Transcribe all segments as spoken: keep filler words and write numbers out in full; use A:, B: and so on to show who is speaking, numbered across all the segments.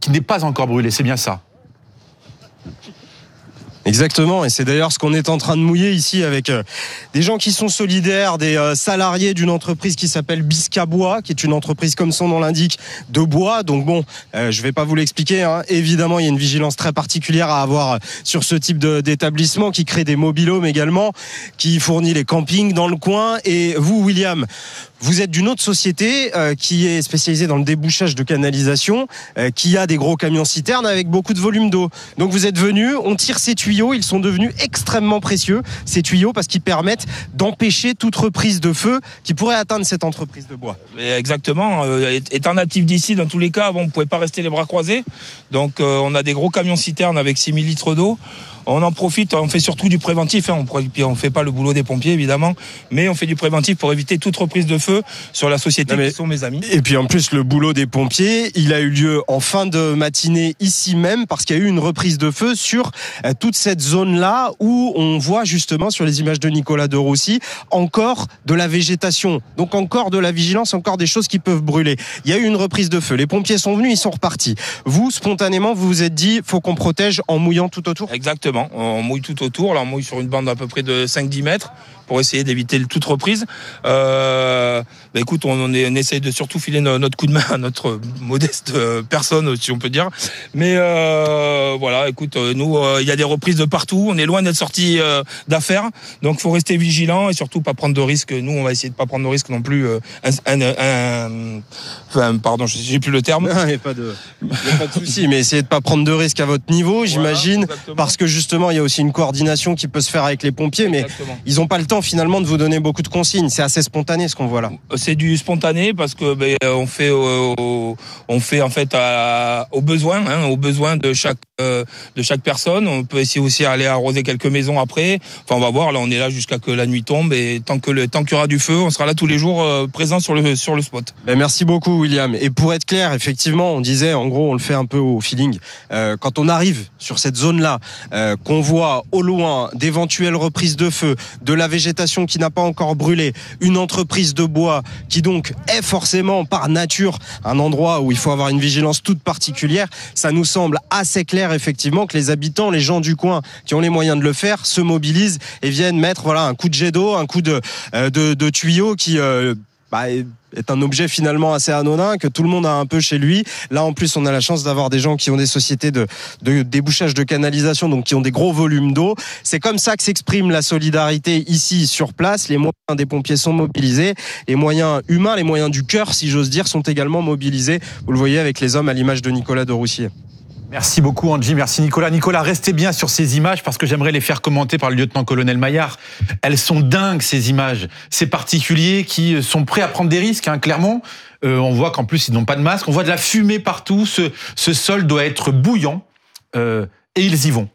A: qui n'est pas encore brûlé, c'est bien ça?
B: Exactement, et c'est d'ailleurs ce qu'on est en train de mouiller ici avec euh, des gens qui sont solidaires, des euh, salariés d'une entreprise qui s'appelle Bisca Bois, qui est une entreprise, comme son nom l'indique, de bois. Donc bon, euh, je vais pas vous l'expliquer, hein. Évidemment, il y a une vigilance très particulière à avoir sur ce type de, d'établissement qui crée des mobil-homes également, qui fournit les campings dans le coin. Et vous, William, vous êtes d'une autre société euh, qui est spécialisée dans le débouchage de canalisation, euh, qui a des gros camions citernes avec beaucoup de volume d'eau. Donc vous êtes venus, on tire ces tuyaux, ils sont devenus extrêmement précieux, ces tuyaux, parce qu'ils permettent d'empêcher toute reprise de feu qui pourrait atteindre cette entreprise de bois.
C: Exactement, euh, étant natif d'ici, dans tous les cas, bon, on ne pouvait pas rester les bras croisés. Donc euh, on a des gros camions citernes avec six mille litres d'eau. On en profite, on fait surtout du préventif, hein. on ne fait pas le boulot des pompiers évidemment, mais on fait du préventif pour éviter toute reprise de feu sur la société mais, qui sont mes amis.
B: Et puis en plus, le boulot des pompiers, il a eu lieu en fin de matinée ici même, parce qu'il y a eu une reprise de feu sur euh, toute cette zone-là où on voit justement sur les images de Nicolas de Roussy encore de la végétation, donc encore de la vigilance, encore des choses qui peuvent brûler. Il y a eu une reprise de feu, les pompiers sont venus, ils sont repartis. Vous, spontanément, vous vous êtes dit, faut qu'on protège en mouillant tout autour?
C: Exactement. On mouille tout autour, là on mouille sur une bande à peu près de cinq dix mètres pour essayer d'éviter toute reprise. Euh, bah écoute, on, on, est, on essaye de surtout filer no, notre coup de main à notre modeste personne, si on peut dire. Mais euh, voilà, écoute, nous, il euh, y a des reprises de partout. On est loin d'être sortis euh, d'affaires, donc faut rester vigilant et surtout pas prendre de risques. Nous, on va essayer de pas prendre de risques non plus. Euh, un, un, un, enfin, pardon, j'ai plus le terme.
B: Il n'y a pas de, y a pas de souci, mais essayez de pas prendre de risques à votre niveau, j'imagine, voilà, parce que justement, il y a aussi une coordination qui peut se faire avec les pompiers, exactement. Mais ils n'ont pas le temps finalement de vous donner beaucoup de consignes. C'est assez spontané ce qu'on voit là.
C: C'est du spontané parce que ben, on fait euh, on fait en fait à, aux besoins, hein, aux besoins de chaque euh, de chaque personne. On peut essayer aussi aller arroser quelques maisons après. Enfin, on va voir. Là, on est là jusqu'à que la nuit tombe et tant que le tant qu'il y aura du feu, on sera là tous les jours euh, présents sur le sur le spot.
B: Ben, merci beaucoup, William. Et pour être clair, effectivement, on disait, en gros, on le fait un peu au feeling. Euh, quand on arrive sur cette zone-là, euh, qu'on voit au loin d'éventuelles reprises de feu, de la végétation qui n'a pas encore brûlé, une entreprise de bois qui donc est forcément par nature un endroit où il faut avoir une vigilance toute particulière, ça nous semble assez clair effectivement que les habitants, les gens du coin qui ont les moyens de le faire, se mobilisent et viennent mettre voilà un coup de jet d'eau, un coup de, euh, de, de tuyau qui euh, bah, est un objet finalement assez anodin que tout le monde a un peu chez lui. Là en plus on a la chance d'avoir des gens qui ont des sociétés de, de débouchage de canalisation, donc qui ont des gros volumes d'eau. C'est comme ça que s'exprime la solidarité ici sur place. Les moyens des pompiers sont mobilisés, les moyens humains, les moyens du cœur si j'ose dire sont également mobilisés. Vous le voyez avec les hommes à l'image de Nicolas de Roussy.
A: Merci beaucoup Angie, merci Nicolas. Nicolas, restez bien sur ces images parce que j'aimerais les faire commenter par le lieutenant-colonel Maillard. Elles sont dingues ces images. Ces particuliers qui sont prêts à prendre des risques, hein, clairement. Euh, on voit qu'en plus ils n'ont pas de masque. On voit de la fumée partout. Ce, ce sol doit être bouillant euh, et ils y vont.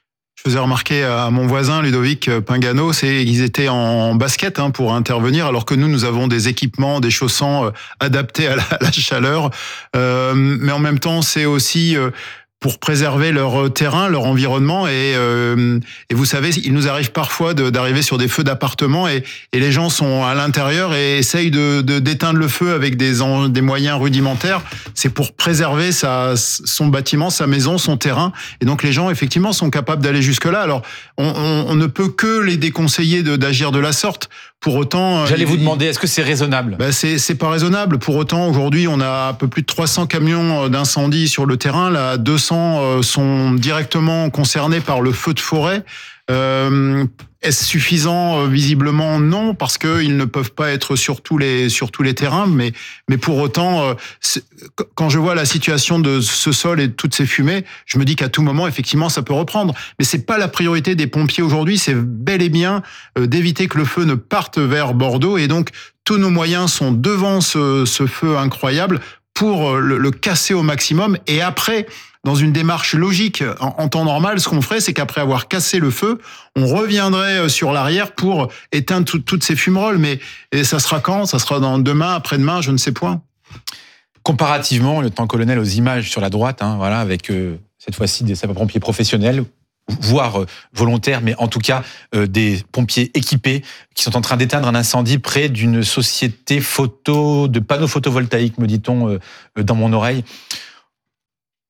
D: Je faisais remarquer à mon voisin Ludovic Pingano, c'est qu'ils étaient en basket hein, pour intervenir, alors que nous, nous avons des équipements, des chaussants adaptés à la, à la chaleur. Euh, mais en même temps, c'est aussi euh, pour préserver leur terrain, leur environnement. Et, euh, et vous savez, il nous arrive parfois de, d'arriver sur des feux d'appartements et, et les gens sont à l'intérieur et essayent de, de, d'éteindre le feu avec des, en, des moyens rudimentaires. C'est pour préserver sa, son bâtiment, sa maison, son terrain. Et donc les gens, effectivement, sont capables d'aller jusque-là. Alors, on, on, on ne peut que les déconseiller de, d'agir de la sorte. Pour autant,
A: j'allais vous demander, est-ce que c'est raisonnable ?
D: Ben c'est, c'est pas raisonnable. Pour autant, aujourd'hui, on a un peu plus de trois cents camions d'incendie sur le terrain. Là, deux cents sont directement concernés par le feu de forêt. Euh, est-ce suffisant ? Visiblement non, parce que ils ne peuvent pas être sur tous les sur tous les terrains. Mais mais pour autant, quand je vois la situation de ce sol et de toutes ces fumées, je me dis qu'à tout moment, effectivement, ça peut reprendre. Mais c'est pas la priorité des pompiers aujourd'hui. C'est bel et bien d'éviter que le feu ne parte vers Bordeaux. Et donc tous nos moyens sont devant ce, ce feu incroyable pour le, le casser au maximum. Et après, dans une démarche logique, en, en temps normal, ce qu'on ferait, c'est qu'après avoir cassé le feu, on reviendrait sur l'arrière pour éteindre tout, toutes ces fumerolles. Mais et ça sera quand ? Ça sera dans demain, après-demain, je ne sais point.
A: Comparativement, lieutenant-colonel, aux images sur la droite, hein, voilà, avec euh, cette fois-ci des sapeurs-pompiers professionnels, voire euh, volontaires, mais en tout cas euh, des pompiers équipés qui sont en train d'éteindre un incendie près d'une société photo de panneaux photovoltaïques, me dit-on euh, dans mon oreille.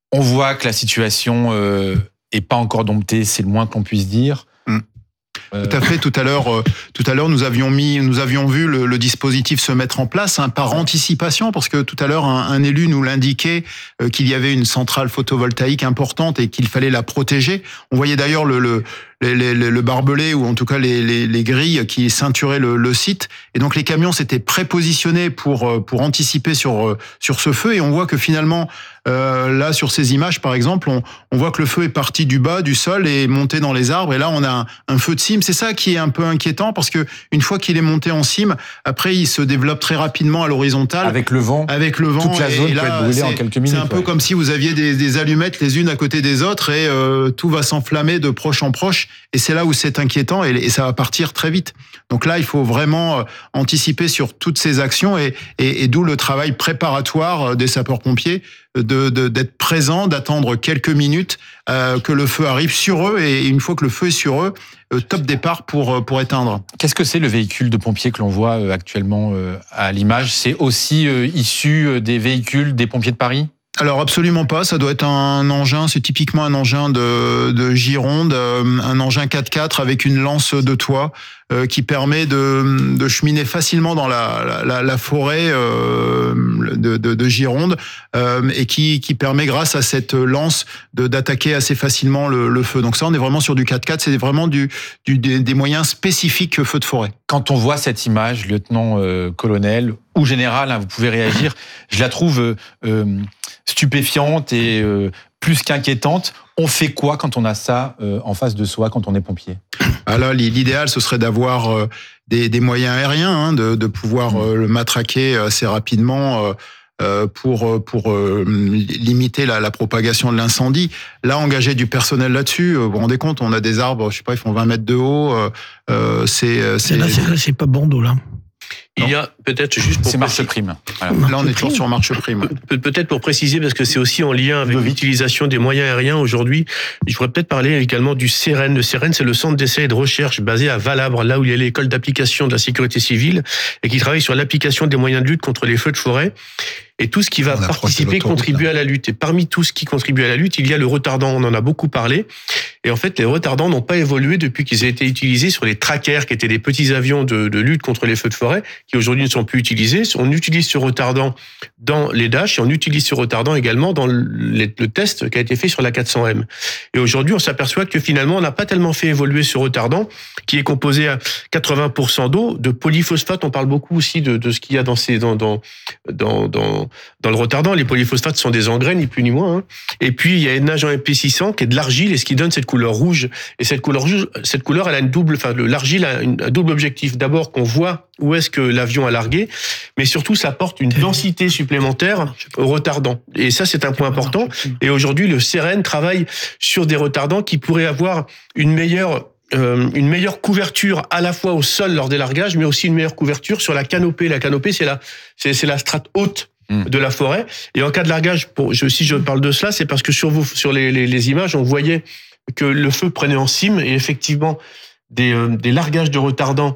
A: On voit que la situation euh, est pas encore domptée, c'est le moins qu'on puisse dire.
D: Mmh. Tout à fait. Tout à l'heure, euh, tout à l'heure, nous avions mis, nous avions vu le, le dispositif se mettre en place hein, par anticipation, parce que tout à l'heure, un, un élu nous l'indiquait euh, qu'il y avait une centrale photovoltaïque importante et qu'il fallait la protéger. On voyait d'ailleurs le, le Les, les, le barbelé ou en tout cas les, les, les grilles qui ceinturaient le, le site, et donc les camions s'étaient prépositionnés pour pour anticiper sur sur ce feu, et on voit que finalement euh, là sur ces images par exemple on, on voit que le feu est parti du bas du sol et est monté dans les arbres, et là on a un, un feu de cime. C'est ça qui est un peu inquiétant, parce que une fois qu'il est monté en cime, après il se développe très rapidement à l'horizontale
A: avec le vent.
D: Avec le vent,
A: toute la zone
D: et là,
A: peut être brûlée en quelques minutes.
D: C'est un peu
A: ouais.
D: comme si vous aviez des, des allumettes les unes à côté des autres, et euh, tout va s'enflammer de proche en proche. Et c'est là où c'est inquiétant, et, et ça va partir très vite. Donc là, il faut vraiment anticiper sur toutes ces actions, et, et, et d'où le travail préparatoire des sapeurs-pompiers, de, de, d'être présent, d'attendre quelques minutes euh, que le feu arrive sur eux, et une fois que le feu est sur eux, euh, top départ pour, pour éteindre.
A: Qu'est-ce que c'est le véhicule de pompiers que l'on voit actuellement à l'image ? C'est aussi issu des véhicules des pompiers de Paris ?
D: Alors absolument pas, ça doit être un engin, c'est typiquement un engin de, de Gironde, un engin quatre-quatre avec une lance de toit euh, qui permet de, de cheminer facilement dans la, la, la forêt euh, de, de, de Gironde euh, et qui, qui permet, grâce à cette lance, de, d'attaquer assez facilement le, le feu. Donc ça, on est vraiment sur du quatre-quatre, c'est vraiment du, du, des, des moyens spécifiques feu de forêt.
A: Quand on voit cette image, lieutenant-colonel ou général, hein, vous pouvez réagir, je la trouve euh, euh, stupéfiante et euh, plus qu'inquiétante. On fait quoi quand on a ça euh, en face de soi, quand on est pompier ?
D: Ah là, l'idéal, ce serait d'avoir euh, des, des moyens aériens, hein, de, de pouvoir euh, le matraquer assez rapidement euh, euh, pour pour euh, limiter la, la propagation de l'incendie. Là, engager du personnel là-dessus, euh, vous vous rendez compte, on a des arbres, je sais pas, ils font vingt mètres de haut. Euh, euh, c'est, c'est...
E: Là, c'est, c'est pas Bordeaux, là.
F: Il y a peut-être juste pour
A: c'est marche prime. Voilà.
D: Là, on est toujours sur marche prime.
F: Pe- peut-être pour préciser, parce que c'est aussi en lien avec l'utilisation des moyens aériens aujourd'hui. Je pourrais peut-être parler également du CEREN. Le CEREN, c'est le centre d'essai et de recherche basé à Valabre, là où il y a l'école d'application de la sécurité civile, et qui travaille sur l'application des moyens de lutte contre les feux de forêt. Et tout ce qui va participer, contribuer à la lutte. Et parmi tout ce qui contribue à la lutte, il y a le retardant. On en a beaucoup parlé. Et en fait, les retardants n'ont pas évolué depuis qu'ils aient été utilisés sur les trackers, qui étaient des petits avions de, de lutte contre les feux de forêt, qui aujourd'hui ne sont plus utilisés. On utilise ce retardant dans les Dash, et on utilise ce retardant également dans le, le test qui a été fait sur la quatre cents M. Et aujourd'hui, on s'aperçoit que finalement, on n'a pas tellement fait évoluer ce retardant, qui est composé à quatre-vingts pour cent d'eau, de polyphosphate. On parle beaucoup aussi de, de ce qu'il y a dans ces, dans, dans, dans, dans Dans le retardant. Les polyphosphates sont des engrais, ni plus ni moins. Hein. Et puis, il y a une nage en épaississant qui est de l'argile, et ce qui donne cette couleur rouge. Et cette couleur rouge, cette couleur, elle a une double, enfin, l'argile a une, un double objectif. D'abord, qu'on voit où est-ce que l'avion a largué, mais surtout, ça apporte une densité supplémentaire au retardant. Et ça, c'est un point important. Et aujourd'hui, le CEREN travaille sur des retardants qui pourraient avoir une meilleure Euh, une meilleure couverture à la fois au sol lors des largages, mais aussi une meilleure couverture sur la canopée. La canopée, c'est la, c'est, c'est la strate haute de la forêt. Et en cas de largage, pour, je, si je parle de cela, c'est parce que sur, vos, sur les, les, les images, on voyait que le feu prenait en cime, et effectivement, des, euh, des largages de retardants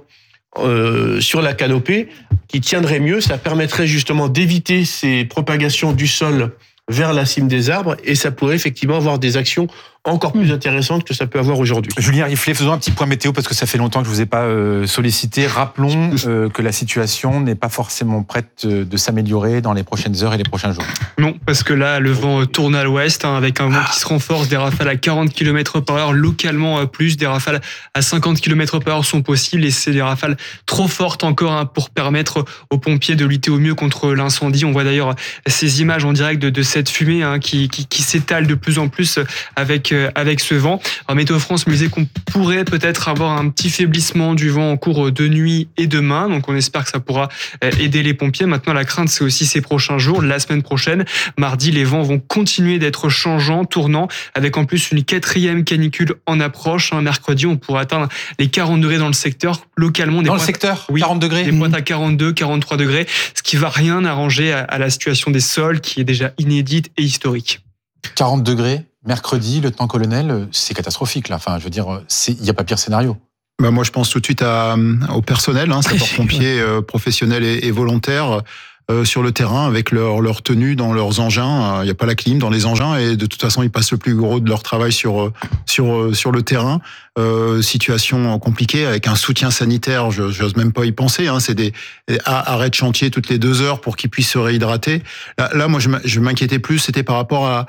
F: euh, sur la canopée qui tiendraient mieux. Ça permettrait justement d'éviter ces propagations du sol vers la cime des arbres, et ça pourrait effectivement avoir des actions encore plus intéressantes que ça peut avoir aujourd'hui.
A: Julien Riflet, faisons un petit point météo, parce que ça fait longtemps que je vous ai pas euh, sollicité. Rappelons euh, que la situation n'est pas forcément prête de s'améliorer dans les prochaines heures et les prochains jours.
G: Non, parce que là, le vent tourne à l'ouest, hein, avec un vent qui se renforce, des rafales à quarante kilomètres par heure, localement plus, des rafales à cinquante kilomètres par heure sont possibles, et c'est des rafales trop fortes encore, hein, pour permettre aux pompiers de lutter au mieux contre l'incendie. On voit d'ailleurs ces images en direct de, de cette fumée, hein, qui, qui, qui s'étale de plus en plus avec avec ce vent. Alors, Météo France me disait qu'on pourrait peut-être avoir un petit faiblissement du vent en cours de nuit et demain, donc on espère que ça pourra aider les pompiers. Maintenant, la crainte, c'est aussi ces prochains jours. La semaine prochaine, mardi, les vents vont continuer d'être changeants, tournants, avec en plus une quatrième canicule en approche. Un mercredi, on pourrait atteindre les quarante degrés dans le secteur, localement. Des
A: dans le
G: pointes,
A: secteur,
G: oui,
A: quarante degrés.
G: Des pointes à quarante-deux, quarante-trois degrés, ce qui va rien arranger à, à la situation des sols, qui est déjà inédite et historique.
A: quarante degrés, mercredi, lieutenant-colonel, c'est catastrophique, là. Enfin, je veux dire, il n'y a pas pire scénario.
D: Bah moi, je pense tout de suite à, au personnel, hein, sapeurs-pompiers euh, professionnels et, et volontaires. euh, sur le terrain avec leur, leur tenue dans leurs engins. Il n'y a pas la clim dans les engins et de toute façon, ils passent le plus gros de leur travail sur, sur, sur le terrain. Euh, situation compliquée avec un soutien sanitaire, je j'ose même pas y penser. Hein, c'est des arrêts de chantier toutes les deux heures pour qu'ils puissent se réhydrater. Là, là moi, je m'inquiétais plus, c'était par rapport à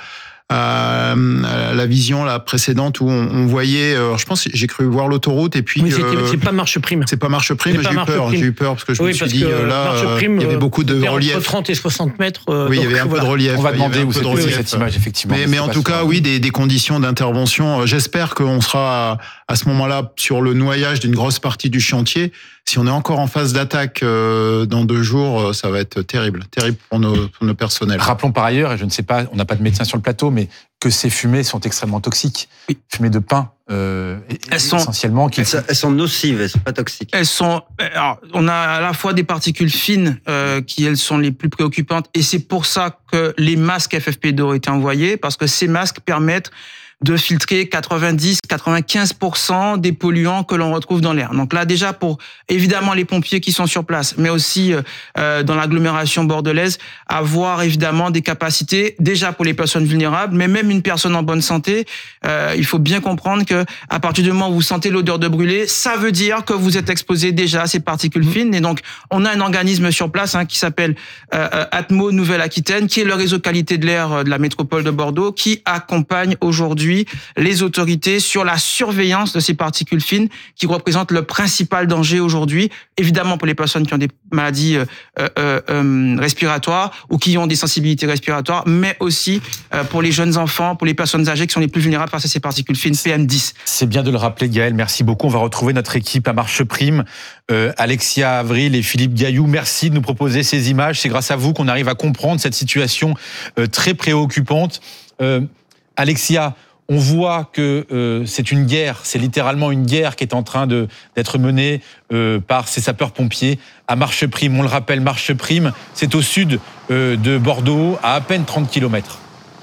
D: à la vision la précédente où on, on voyait, euh, je pense, j'ai cru voir l'autoroute et puis
E: oui, c'est
D: euh,
E: pas marche prime.
D: C'est pas marche prime. J'ai eu peur. J'ai eu peur parce que je oui, me suis dit euh, là, euh, il y avait beaucoup de relief.
E: Entre trente et soixante mètres. Euh,
D: oui, il y avait un voilà. peu de relief.
A: On va demander où c'est
D: de
A: cette image effectivement.
D: Mais, mais en tout cas, oui, des, des conditions d'intervention. J'espère qu'on sera à, à ce moment-là sur le noyage d'une grosse partie du chantier. Si on est encore en phase d'attaque euh, dans deux jours, ça va être terrible, terrible pour nos, pour nos personnels.
A: Rappelons par ailleurs, et je ne sais pas, on n'a pas de médecin sur le plateau, mais que ces fumées sont extrêmement toxiques. Oui. Fumées de pain, euh,
H: elles sont,
A: essentiellement. Qui...
H: Elles, sont, elles sont nocives, elles sont pas toxiques.
I: Elles sont. Alors, on a à la fois des particules fines euh, qui elles sont les plus préoccupantes, et c'est pour ça que les masques F F P deux ont été envoyés, parce que ces masques permettent de filtrer quatre-vingt-dix à quatre-vingt-quinze pour cent des polluants que l'on retrouve dans l'air. Donc là, déjà, pour évidemment les pompiers qui sont sur place, mais aussi euh, dans l'agglomération bordelaise, avoir évidemment des capacités, déjà pour les personnes vulnérables, mais même une personne en bonne santé, euh, il faut bien comprendre que à partir du moment où vous sentez l'odeur de brûlé, ça veut dire que vous êtes exposé déjà à ces particules fines. Et donc, on a un organisme sur place hein, qui s'appelle euh, Atmo Nouvelle-Aquitaine, qui est le réseau qualité de l'air de la métropole de Bordeaux, qui accompagne aujourd'hui les autorités sur la surveillance de ces particules fines qui représentent le principal danger aujourd'hui, évidemment pour les personnes qui ont des maladies euh, euh, euh, respiratoires ou qui ont des sensibilités respiratoires, mais aussi euh, pour les jeunes enfants, pour les personnes âgées qui sont les plus vulnérables face à ces particules fines P M dix.
A: C'est bien de le rappeler, Gaël, merci beaucoup. On va retrouver notre équipe à Marche Prime, euh, Alexia Avril et Philippe Gailloux. Merci de nous proposer ces images. C'est grâce à vous qu'on arrive à comprendre cette situation euh, très préoccupante. Euh, Alexia, on voit que euh, c'est une guerre, c'est littéralement une guerre qui est en train de, d'être menée euh, par ces sapeurs-pompiers à Marche Prime. On le rappelle, Marche Prime, c'est au sud euh, de Bordeaux, à à peine trente kilomètres.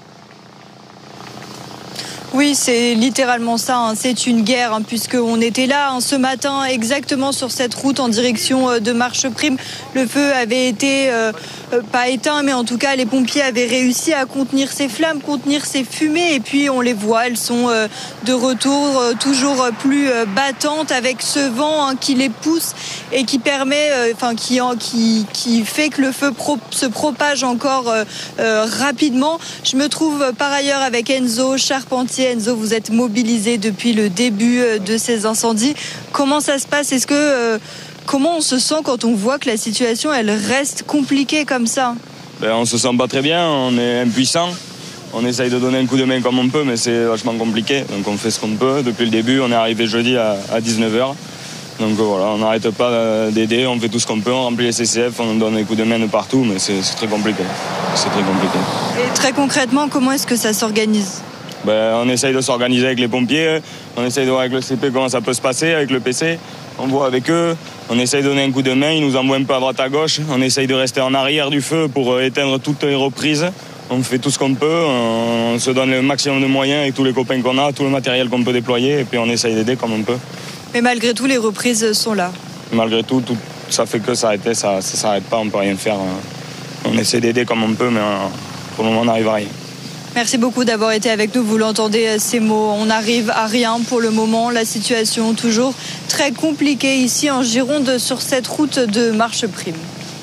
J: Oui, c'est littéralement ça, hein. C'est une guerre, hein, puisqu'on était là hein, ce matin exactement sur cette route en direction de Marche Prime. Le feu avait été euh, pas éteint, mais en tout cas les pompiers avaient réussi à contenir ces flammes, contenir ces fumées, et puis on les voit, elles sont euh, de retour euh, toujours plus euh, battantes avec ce vent hein, qui les pousse et qui permet, enfin euh, qui, qui qui fait que le feu pro- se propage encore euh, euh, rapidement. Je me trouve par ailleurs avec Enzo Charpentier. Enzo, vous êtes mobilisé depuis le début de ces incendies. Comment ça se passe ? Est-ce que euh, comment on se sent quand on voit que la situation elle reste compliquée comme ça ?
K: Ben, on se sent pas très bien, on est impuissant. On essaye de donner un coup de main comme on peut, mais c'est vachement compliqué. Donc on fait ce qu'on peut. Depuis le début, on est arrivé jeudi à, à dix-neuf heures. Donc voilà, on n'arrête pas d'aider, on fait tout ce qu'on peut, on remplit les C C F, on donne des coups de main de partout, mais c'est, c'est très compliqué. C'est très compliqué.
J: Et très concrètement, comment est-ce que ça s'organise ?
K: Ben, on essaye de s'organiser avec les pompiers, on essaye de voir avec le C P comment ça peut se passer, avec le P C, on voit avec eux, on essaye de donner un coup de main, ils nous envoient un peu à droite à gauche, on essaye de rester en arrière du feu pour éteindre toutes les reprises, on fait tout ce qu'on peut, on se donne le maximum de moyens avec tous les copains qu'on a, tout le matériel qu'on peut déployer, et puis on essaye d'aider comme on peut.
J: Mais malgré tout, les reprises sont là.
K: Malgré tout, tout ça fait que s'arrêter, ça ne s'arrête pas, on ne peut rien faire. On essaie d'aider comme on peut, mais pour le moment, on n'arrive à rien.
J: Merci beaucoup d'avoir été avec nous. Vous l'entendez, ces mots. On n'arrive à rien pour le moment. La situation toujours très compliquée ici en Gironde sur cette route de Marche Prime.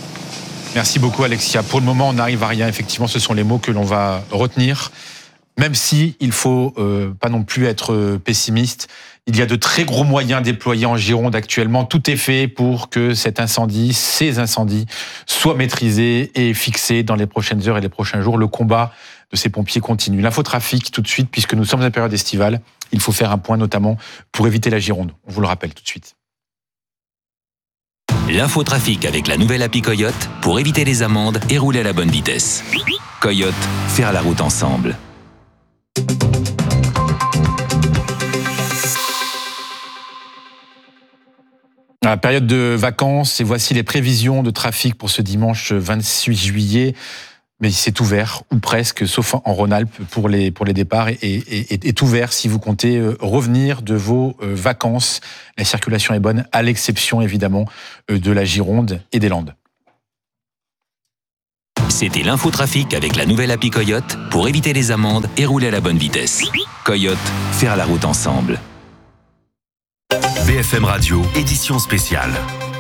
A: Merci beaucoup, Alexia. Pour le moment, on n'arrive à rien. Effectivement, ce sont les mots que l'on va retenir. Même si il faut euh, pas non plus être pessimiste. Il y a de très gros moyens déployés en Gironde actuellement. Tout est fait pour que cet incendie, ces incendies, soient maîtrisés et fixés dans les prochaines heures et les prochains jours. Le combat de ces pompiers continue. L'infotrafic tout de suite, puisque nous sommes en période estivale. Il faut faire un point notamment pour éviter la Gironde. On vous le rappelle tout de suite.
L: L'infotrafic avec la nouvelle appli Coyote pour éviter les amendes et rouler à la bonne vitesse. Coyote, faire la route ensemble.
A: À la période de vacances, et voici les prévisions de trafic pour ce dimanche vingt-huit juillet. Mais c'est ouvert, ou presque, sauf en Rhône-Alpes pour les, pour les départs, et, et, et est ouvert si vous comptez revenir de vos vacances. La circulation est bonne, à l'exception évidemment de la Gironde et des Landes.
L: C'était l'infotrafic avec la nouvelle appli Coyote pour éviter les amendes et rouler à la bonne vitesse. Coyote, faire la route ensemble.
E: B F M Radio, édition spéciale.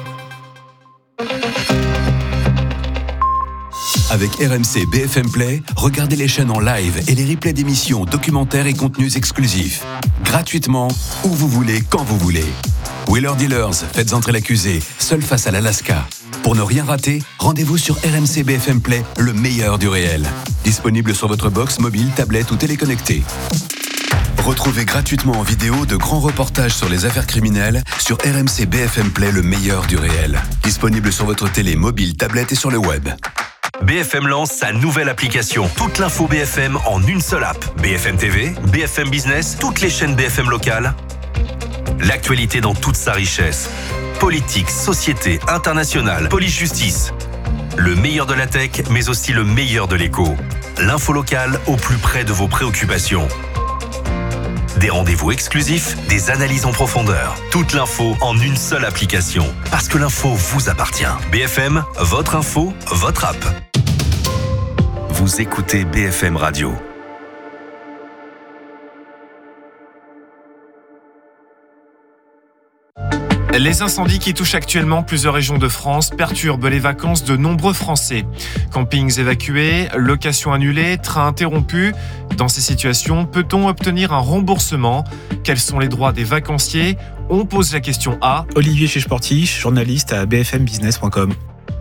E: Avec R M C B F M Play, regardez les chaînes en live et les replays d'émissions, documentaires et contenus exclusifs. Gratuitement, où vous voulez, quand vous voulez. Wheeler Dealers, faites entrer l'accusé, seul face à l'Alaska. Pour ne rien rater, rendez-vous sur R M C B F M Play, le meilleur du réel. Disponible sur votre box, mobile, tablette ou téléconnecté. Retrouvez gratuitement en vidéo de grands reportages sur les affaires criminelles sur R M C B F M Play, le meilleur du réel. Disponible sur votre télé, mobile, tablette et sur le web.
M: B F M lance sa nouvelle application. Toute l'info B F M en une seule app. B F M T V, B F M Business, toutes les chaînes B F M locales. L'actualité dans toute sa richesse. Politique, société, internationale, police-justice. Le meilleur de la tech, mais aussi le meilleur de l'écho. L'info locale au plus près de vos préoccupations. Des rendez-vous exclusifs, des analyses en profondeur. Toute l'info en une seule application. Parce que l'info vous appartient. B F M, votre info, votre app. Vous écoutez B F M Radio.
N: Les incendies qui touchent actuellement plusieurs régions de France perturbent les vacances de nombreux Français. Campings évacués, locations annulées, trains interrompus. Dans ces situations, peut-on obtenir un remboursement ? Quels sont les droits des vacanciers ? On pose la question à
O: Olivier Chiche-Portiche, journaliste à b f m business point com.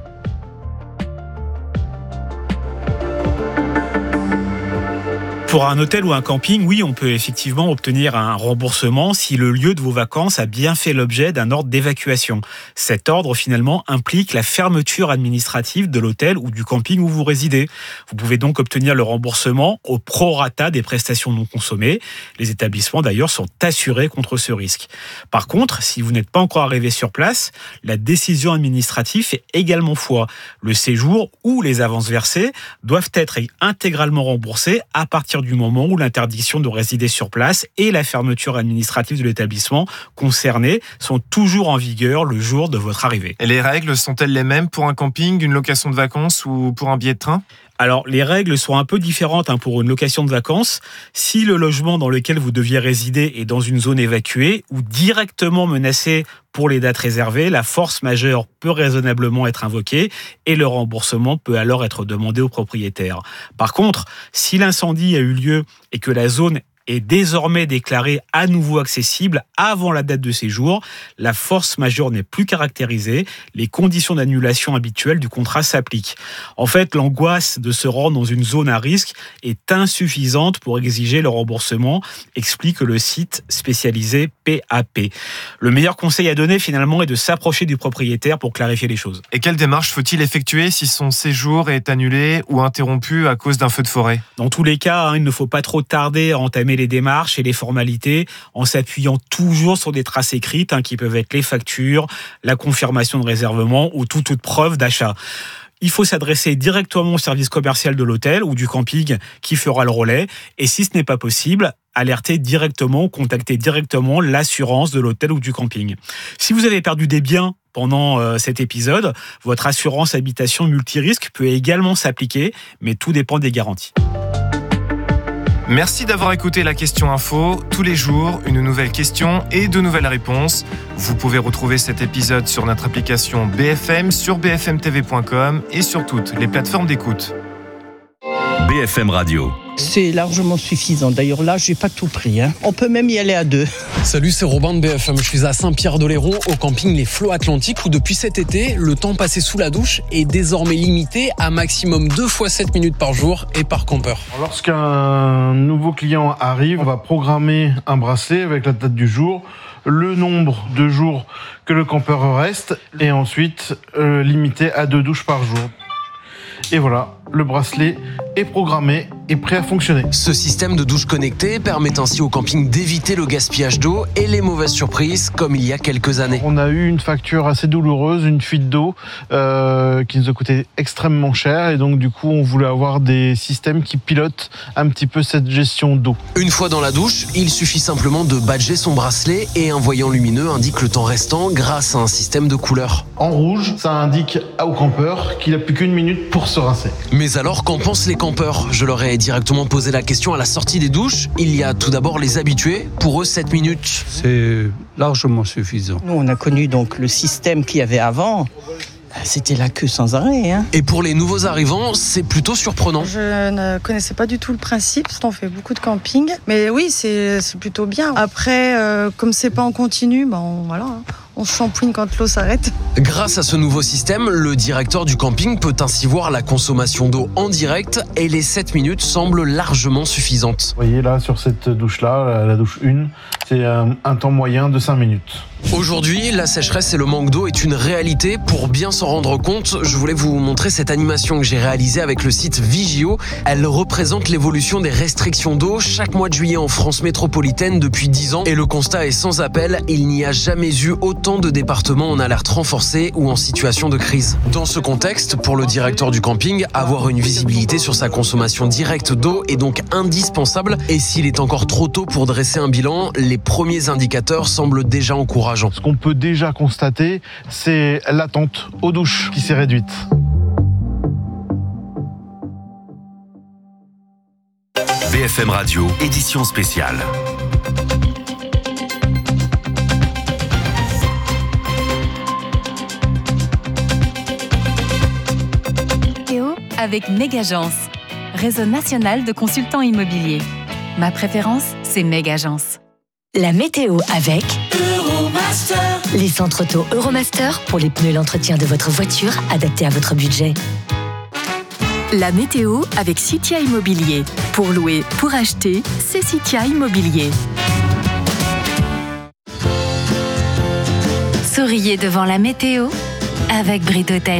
O: Pour un hôtel ou un camping, oui, on peut effectivement obtenir un remboursement si le lieu de vos vacances a bien fait l'objet d'un ordre d'évacuation. Cet ordre, finalement, implique la fermeture administrative de l'hôtel ou du camping où vous résidez. Vous pouvez donc obtenir le remboursement au prorata des prestations non consommées. Les établissements, d'ailleurs, sont assurés contre ce risque. Par contre, si vous n'êtes pas encore arrivé sur place, la décision administrative fait également foi. Le séjour ou les avances versées doivent être intégralement remboursés à partir du moment où l'interdiction de résider sur place et la fermeture administrative de l'établissement concerné sont toujours en vigueur le jour de votre arrivée.
N: Et les règles sont-elles les mêmes pour un camping, une location de vacances ou pour un billet de train ?
O: Alors, les règles sont un peu différentes hein, pour une location de vacances. Si le logement dans lequel vous deviez résider est dans une zone évacuée ou directement menacée pour les dates réservées, la force majeure peut raisonnablement être invoquée et le remboursement peut alors être demandé au propriétaire. Par contre, si l'incendie a eu lieu et que la zone est désormais déclarée à nouveau accessible avant la date de séjour, la force majeure n'est plus caractérisée, les conditions d'annulation habituelles du contrat s'appliquent. En fait, l'angoisse de se rendre dans une zone à risque est insuffisante pour exiger le remboursement, explique le site spécialisé P A P. Le meilleur conseil à donner finalement est de s'approcher du propriétaire pour clarifier les choses.
N: Et quelle démarche faut-il effectuer si son séjour est annulé ou interrompu à cause d'un feu de forêt ?
O: Dans tous les cas, hein, il ne faut pas trop tarder à entamer les démarches et les formalités en s'appuyant toujours sur des traces écrites hein, qui peuvent être les factures, la confirmation de réservement ou toute autre preuve d'achat. Il faut s'adresser directement au service commercial de l'hôtel ou du camping qui fera le relais. Et si ce n'est pas possible, alerter directement ou contacter directement l'assurance de l'hôtel ou du camping. Si vous avez perdu des biens pendant euh, cet épisode, votre assurance habitation multirisque peut également s'appliquer, mais tout dépend des garanties.
N: Merci d'avoir écouté la question info. Tous les jours, une nouvelle question et de nouvelles réponses. Vous pouvez retrouver cet épisode sur notre application B F M, sur b f m t v point com et sur toutes les plateformes d'écoute.
M: B F M Radio.
P: C'est largement suffisant. D'ailleurs, là, j'ai pas tout pris. Hein. On peut même y aller à deux.
Q: Salut, c'est Robin de B F M. Je suis à Saint-Pierre-d'Oléron, au camping Les Flots Atlantiques, où depuis cet été, le temps passé sous la douche est désormais limité à maximum deux fois sept minutes par jour et par campeur.
R: Lorsqu'un nouveau client arrive, on va programmer un bracelet avec la date du jour, le nombre de jours que le campeur reste, et ensuite euh, limité à deux douches par jour. Et voilà, le bracelet est programmé et prêt à fonctionner.
Q: Ce système de douche connectée permet ainsi au camping d'éviter le gaspillage d'eau et les mauvaises surprises comme il y a quelques années.
R: On a eu une facture assez douloureuse, une fuite d'eau euh, qui nous a coûté extrêmement cher et donc du coup on voulait avoir des systèmes qui pilotent un petit peu cette gestion d'eau.
Q: Une fois dans la douche, il suffit simplement de badger son bracelet et un voyant lumineux indique le temps restant grâce à un système de couleurs.
R: En rouge, ça indique au campeur qu'il n'a plus qu'une minute pour se rincer.
Q: Mais alors, qu'en pensent les campeurs ? Je leur ai directement posé la question à la sortie des douches. Il y a tout d'abord les habitués. Pour eux, sept minutes.
H: C'est largement suffisant.
P: Nous, on a connu donc le système qu'il y avait avant. C'était la queue sans arrêt. Hein.
Q: Et pour les nouveaux arrivants, c'est plutôt surprenant.
S: Je ne connaissais pas du tout le principe, parce qu'on fait beaucoup de camping. Mais oui, c'est, c'est plutôt bien. Après, euh, comme c'est pas en continu, ben on, voilà, hein, on se shampouine quand l'eau s'arrête.
Q: Grâce à ce nouveau système, le directeur du camping peut ainsi voir la consommation d'eau en direct et les sept minutes semblent largement suffisantes.
R: Vous voyez là, sur cette douche-là, la, la douche un, c'est un, un temps moyen de cinq minutes.
Q: Aujourd'hui, la sécheresse et le manque d'eau est une réalité. Pour bien s'en rendre compte, je voulais vous montrer cette animation que j'ai réalisée avec le site Vigio. Elle représente l'évolution des restrictions d'eau chaque mois de juillet en France métropolitaine depuis dix ans. Et le constat est sans appel, il n'y a jamais eu autant de départements en alerte renforcée ou en situation de crise. Dans ce contexte, pour le directeur du camping, avoir une visibilité sur sa consommation directe d'eau est donc indispensable. Et s'il est encore trop tôt pour dresser un bilan, les premiers indicateurs semblent déjà encourageants.
R: Ce qu'on peut déjà constater, c'est l'attente aux douches qui s'est réduite.
M: B F M Radio, édition spéciale.
T: Avec Megagence, réseau national de consultants immobiliers. Ma préférence, c'est Megagence.
U: La météo avec Euromaster. Les centres auto Euromaster pour les pneus et l'entretien de votre voiture adaptés à votre budget.
T: La météo avec Citia Immobilier. Pour louer, pour acheter, c'est Citia Immobilier. Souriez devant la météo avec Brit Hôtel.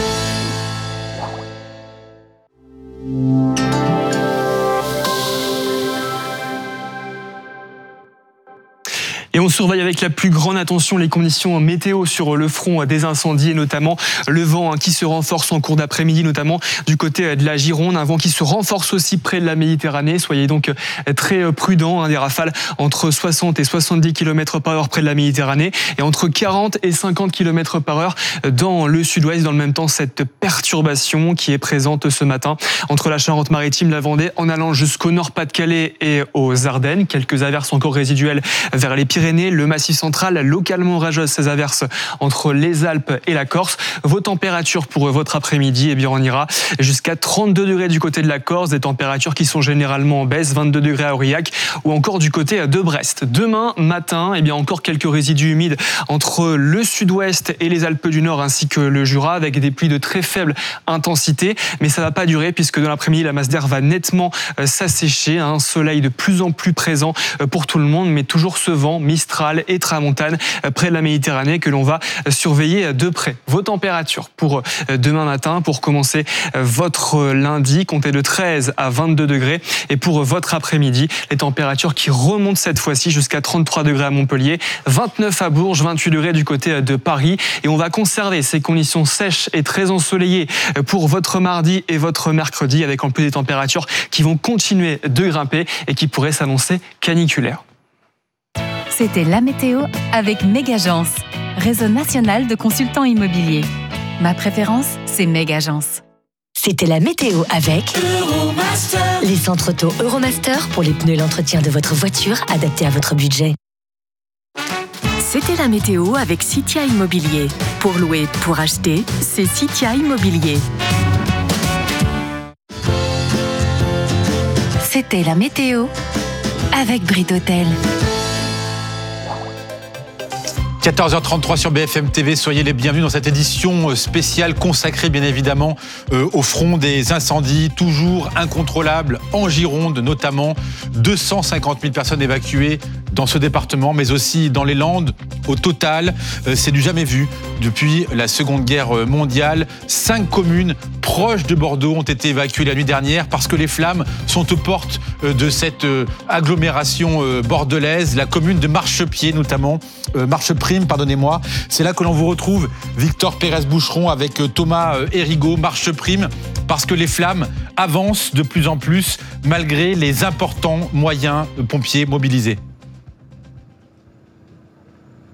G: Et on surveille avec la plus grande attention les conditions météo sur le front des incendies et notamment le vent qui se renforce en cours d'après-midi, notamment du côté de la Gironde. Un vent qui se renforce aussi près de la Méditerranée. Soyez donc très prudents. Des rafales entre soixante et soixante-dix kilomètres par heure près de la Méditerranée et entre quarante et cinquante kilomètres par heure dans le sud-ouest. Dans le même temps, cette perturbation qui est présente ce matin entre la Charente-Maritime, la Vendée, en allant jusqu'au Nord-Pas-de-Calais et aux Ardennes. Quelques averses encore résiduelles vers les Pyrénées. Le Massif central, localement rageuse, ces averses entre les Alpes et la Corse. Vos températures pour votre après-midi, eh bien on ira jusqu'à trente-deux degrés du côté de la Corse, des températures qui sont généralement en baisse, vingt-deux degrés à Aurillac ou encore du côté de Brest. Demain matin, eh bien encore quelques résidus humides entre le sud-ouest et les Alpes du Nord ainsi que le Jura avec des pluies de très faible intensité, mais ça va pas durer puisque dans l'après-midi, la masse d'air va nettement s'assécher, un soleil de plus en plus présent pour tout le monde, mais toujours ce vent Mistral et Tramontane près de la Méditerranée que l'on va surveiller de près. Vos températures pour demain matin, pour commencer votre lundi, comptez de treize à vingt-deux degrés. Et pour votre après-midi, les températures qui remontent cette fois-ci jusqu'à trente-trois degrés à Montpellier, vingt-neuf à Bourges, vingt-huit degrés du côté de Paris. Et on va conserver ces conditions sèches et très ensoleillées pour votre mardi et votre mercredi, avec en plus des températures qui vont continuer de grimper et qui pourraient s'annoncer caniculaires.
T: C'était la météo avec Megagence, réseau national de consultants immobiliers. Ma préférence, c'est Megagence.
U: C'était la météo avec Euromaster. Les centres auto Euromaster pour les pneus et l'entretien de votre voiture adaptés à votre budget.
T: C'était la météo avec Citia Immobilier. Pour louer, pour acheter, c'est Citia Immobilier. C'était la météo avec Brit Hôtel.
A: quatorze heures trente-trois sur B F M T V, soyez les bienvenus dans cette édition spéciale consacrée bien évidemment euh, au front des incendies, toujours incontrôlables en Gironde notamment, deux cent cinquante mille personnes évacuées dans ce département, mais aussi dans les Landes. Au total, euh, c'est du jamais vu depuis la Seconde Guerre mondiale. Cinq communes proches de Bordeaux ont été évacuées la nuit dernière parce que les flammes sont aux portes euh, de cette euh, agglomération euh, bordelaise, la commune de Marchepied notamment, euh, Marcheprime, pardonnez-moi. C'est là que l'on vous retrouve, Victor Pérez-Boucheron avec euh, Thomas euh, Hérigaud, Marcheprime, parce que les flammes avancent de plus en plus malgré les importants moyens euh, pompiers mobilisés.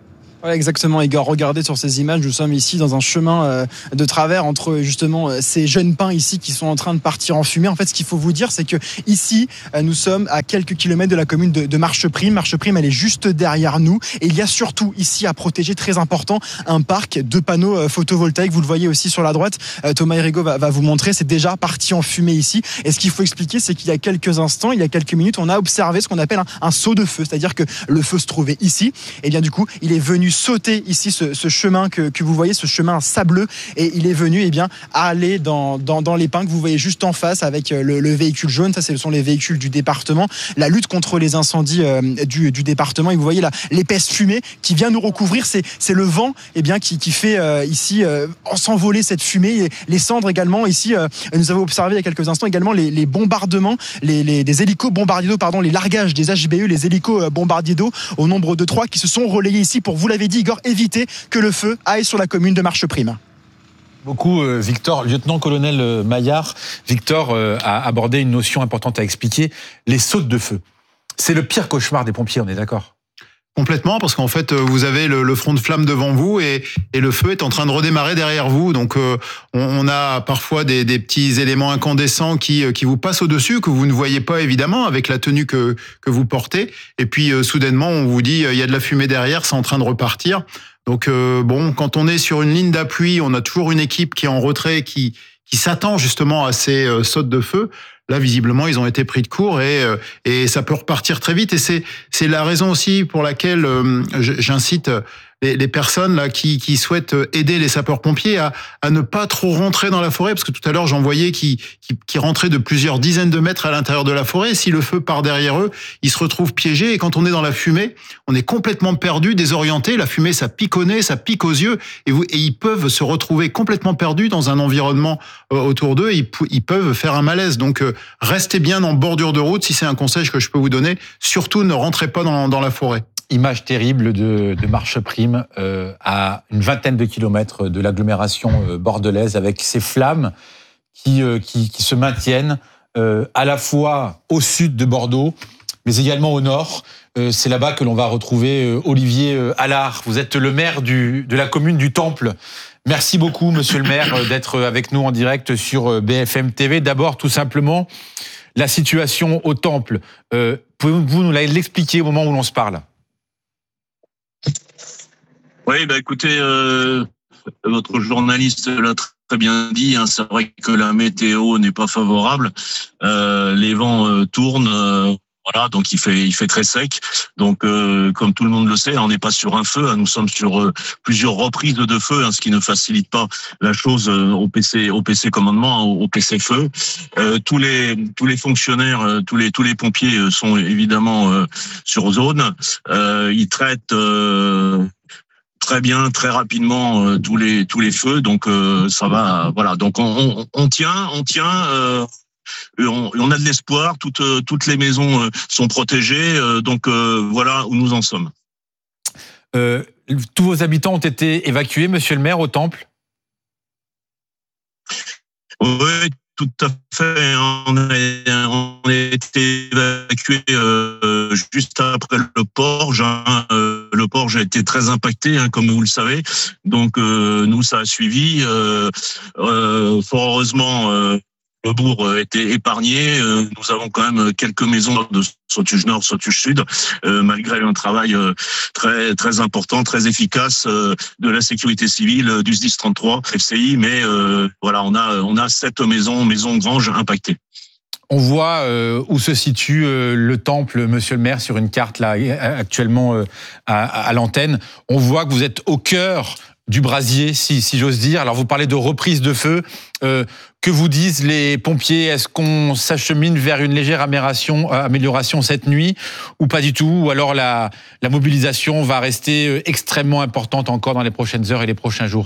C: Ouais, exactement, Igor. Regardez sur ces images, nous sommes ici dans un chemin euh, de travers entre justement euh, ces jeunes pins ici qui sont en train de partir en fumée. En fait, ce qu'il faut vous dire, c'est que ici, euh, nous sommes à quelques kilomètres de la commune de, de Marcheprime. Marcheprime, elle est juste derrière nous. Et il y a surtout ici à protéger, très important, un parc de panneaux euh, photovoltaïques. Vous le voyez aussi sur la droite. Euh, Thomas Hérigaud va, va vous montrer. C'est déjà parti en fumée ici. Et ce qu'il faut expliquer, c'est qu'il y a quelques instants, il y a quelques minutes, on a observé ce qu'on appelle un, un saut de feu. C'est-à-dire que le feu se trouvait ici. Et bien du coup, il est venu sauter ici ce, ce chemin que, que vous voyez, ce chemin sableux, et il est venu eh bien aller dans, dans, dans les pins que vous voyez juste en face avec le, le véhicule jaune. Ça, ce sont les véhicules du département, la lutte contre les incendies euh, du, du département. Et vous voyez là l'épaisse fumée qui vient nous recouvrir. C'est, c'est le vent eh bien qui, qui fait euh, ici euh, s'envoler cette fumée, et les cendres également. Ici, euh, nous avons observé il y a quelques instants également les, les bombardements, les, les des hélicos bombardiers d'eau, pardon, les largages des H B E, les hélicos bombardiers d'eau au nombre de trois qui se sont relayés ici pour, vous l'avez dit Igor, éviter que le feu aille sur la commune de Marcheprime.
A: Beaucoup, euh, Victor, lieutenant-colonel euh, Maillard. Victor euh, a abordé une notion importante à expliquer, les sautes de feu. C'est le pire cauchemar des pompiers, on est d'accord ?
D: Complètement, parce qu'en fait, vous avez le, le front de flamme devant vous et, et le feu est en train de redémarrer derrière vous. Donc, euh, on, on a parfois des, des petits éléments incandescents qui, qui vous passent au-dessus, que vous ne voyez pas évidemment avec la tenue que, que vous portez. Et puis, euh, soudainement, on vous dit, il y a de la fumée derrière, c'est en train de repartir. Donc, euh, bon, quand on est sur une ligne d'appui, on a toujours une équipe qui est en retrait, qui, qui s'attend justement à ces euh, sautes de feu. Là, visiblement, ils ont été pris de court et et ça peut repartir très vite. Et c'est c'est la raison aussi pour laquelle euh, j'incite les, les personnes là qui qui souhaitent aider les sapeurs-pompiers à à ne pas trop rentrer dans la forêt, parce que tout à l'heure j'en voyais qui qui qui rentraient de plusieurs dizaines de mètres à l'intérieur de la forêt. Si le feu part derrière eux, ils se retrouvent piégés. Et quand on est dans la fumée, on est complètement perdu, désorienté. La fumée, ça pique au nez, ça pique aux yeux, et vous et ils peuvent se retrouver complètement perdus dans un environnement euh, autour d'eux. Et ils, ils peuvent faire un malaise. Donc euh, restez bien en bordure de route, si c'est un conseil que je peux vous donner. Surtout, ne rentrez pas dans, dans la forêt.
A: Image terrible de, de Marcheprime, euh, à une vingtaine de kilomètres de l'agglomération euh, bordelaise, avec ces flammes qui, euh, qui, qui se maintiennent euh, à la fois au sud de Bordeaux, mais également au nord. Euh, c'est là-bas que l'on va retrouver euh, Olivier euh, Allard. Vous êtes le maire du, de la commune du Temple. Merci beaucoup, monsieur le maire, d'être avec nous en direct sur B F M T V. D'abord, tout simplement, la situation au Temple. Euh, pouvez-vous nous l'expliquer au moment où l'on se parle ?
V: Oui, bah écoutez, euh, votre journaliste l'a très bien dit. Hein, c'est vrai que la météo n'est pas favorable. Euh, les vents euh, tournent. Euh, Voilà, donc il fait il fait très sec. Donc euh, comme tout le monde le sait, on n'est pas sur un feu, hein, nous sommes sur euh, plusieurs reprises de feu, hein, ce qui ne facilite pas la chose euh, au P C au P C commandement, hein, au P C feu. Euh, tous les tous les fonctionnaires, euh, tous les tous les pompiers euh, sont évidemment euh, sur zone. Euh, ils traitent euh, très bien, très rapidement euh, tous les tous les feux. Donc euh, ça va, voilà. Donc on on, on tient, on tient. Euh, On, on a de l'espoir, toutes, toutes les maisons sont protégées, donc voilà où nous en sommes.
A: Euh, tous vos habitants ont été évacués, monsieur le maire, au Temple ?
V: Oui, tout à fait. On a, on a été évacués euh, juste après le Porge. Hein. Le Porge a été très impacté, hein, comme vous le savez. Donc euh, nous, ça a suivi. Euh, euh, fort heureusement... Euh, Le bourg était épargné. Nous avons quand même quelques maisons de Sautuge Nord, Sautuge Sud, malgré un travail très très important, très efficace de la sécurité civile du S D I S trente-trois, F C I. Mais voilà, on a on a sept maisons, maisons granges impactées.
A: On voit euh, où se situe euh, le Temple, monsieur le maire, sur une carte là actuellement euh, à, à l'antenne. On voit que vous êtes au cœur du brasier, si, si j'ose dire. Alors, vous parlez de reprise de feu. Euh, que vous disent les pompiers ? Est-ce qu'on s'achemine vers une légère amélioration, amélioration cette nuit ou pas du tout ? Ou alors la, la mobilisation va rester extrêmement importante encore dans les prochaines heures et les prochains jours ?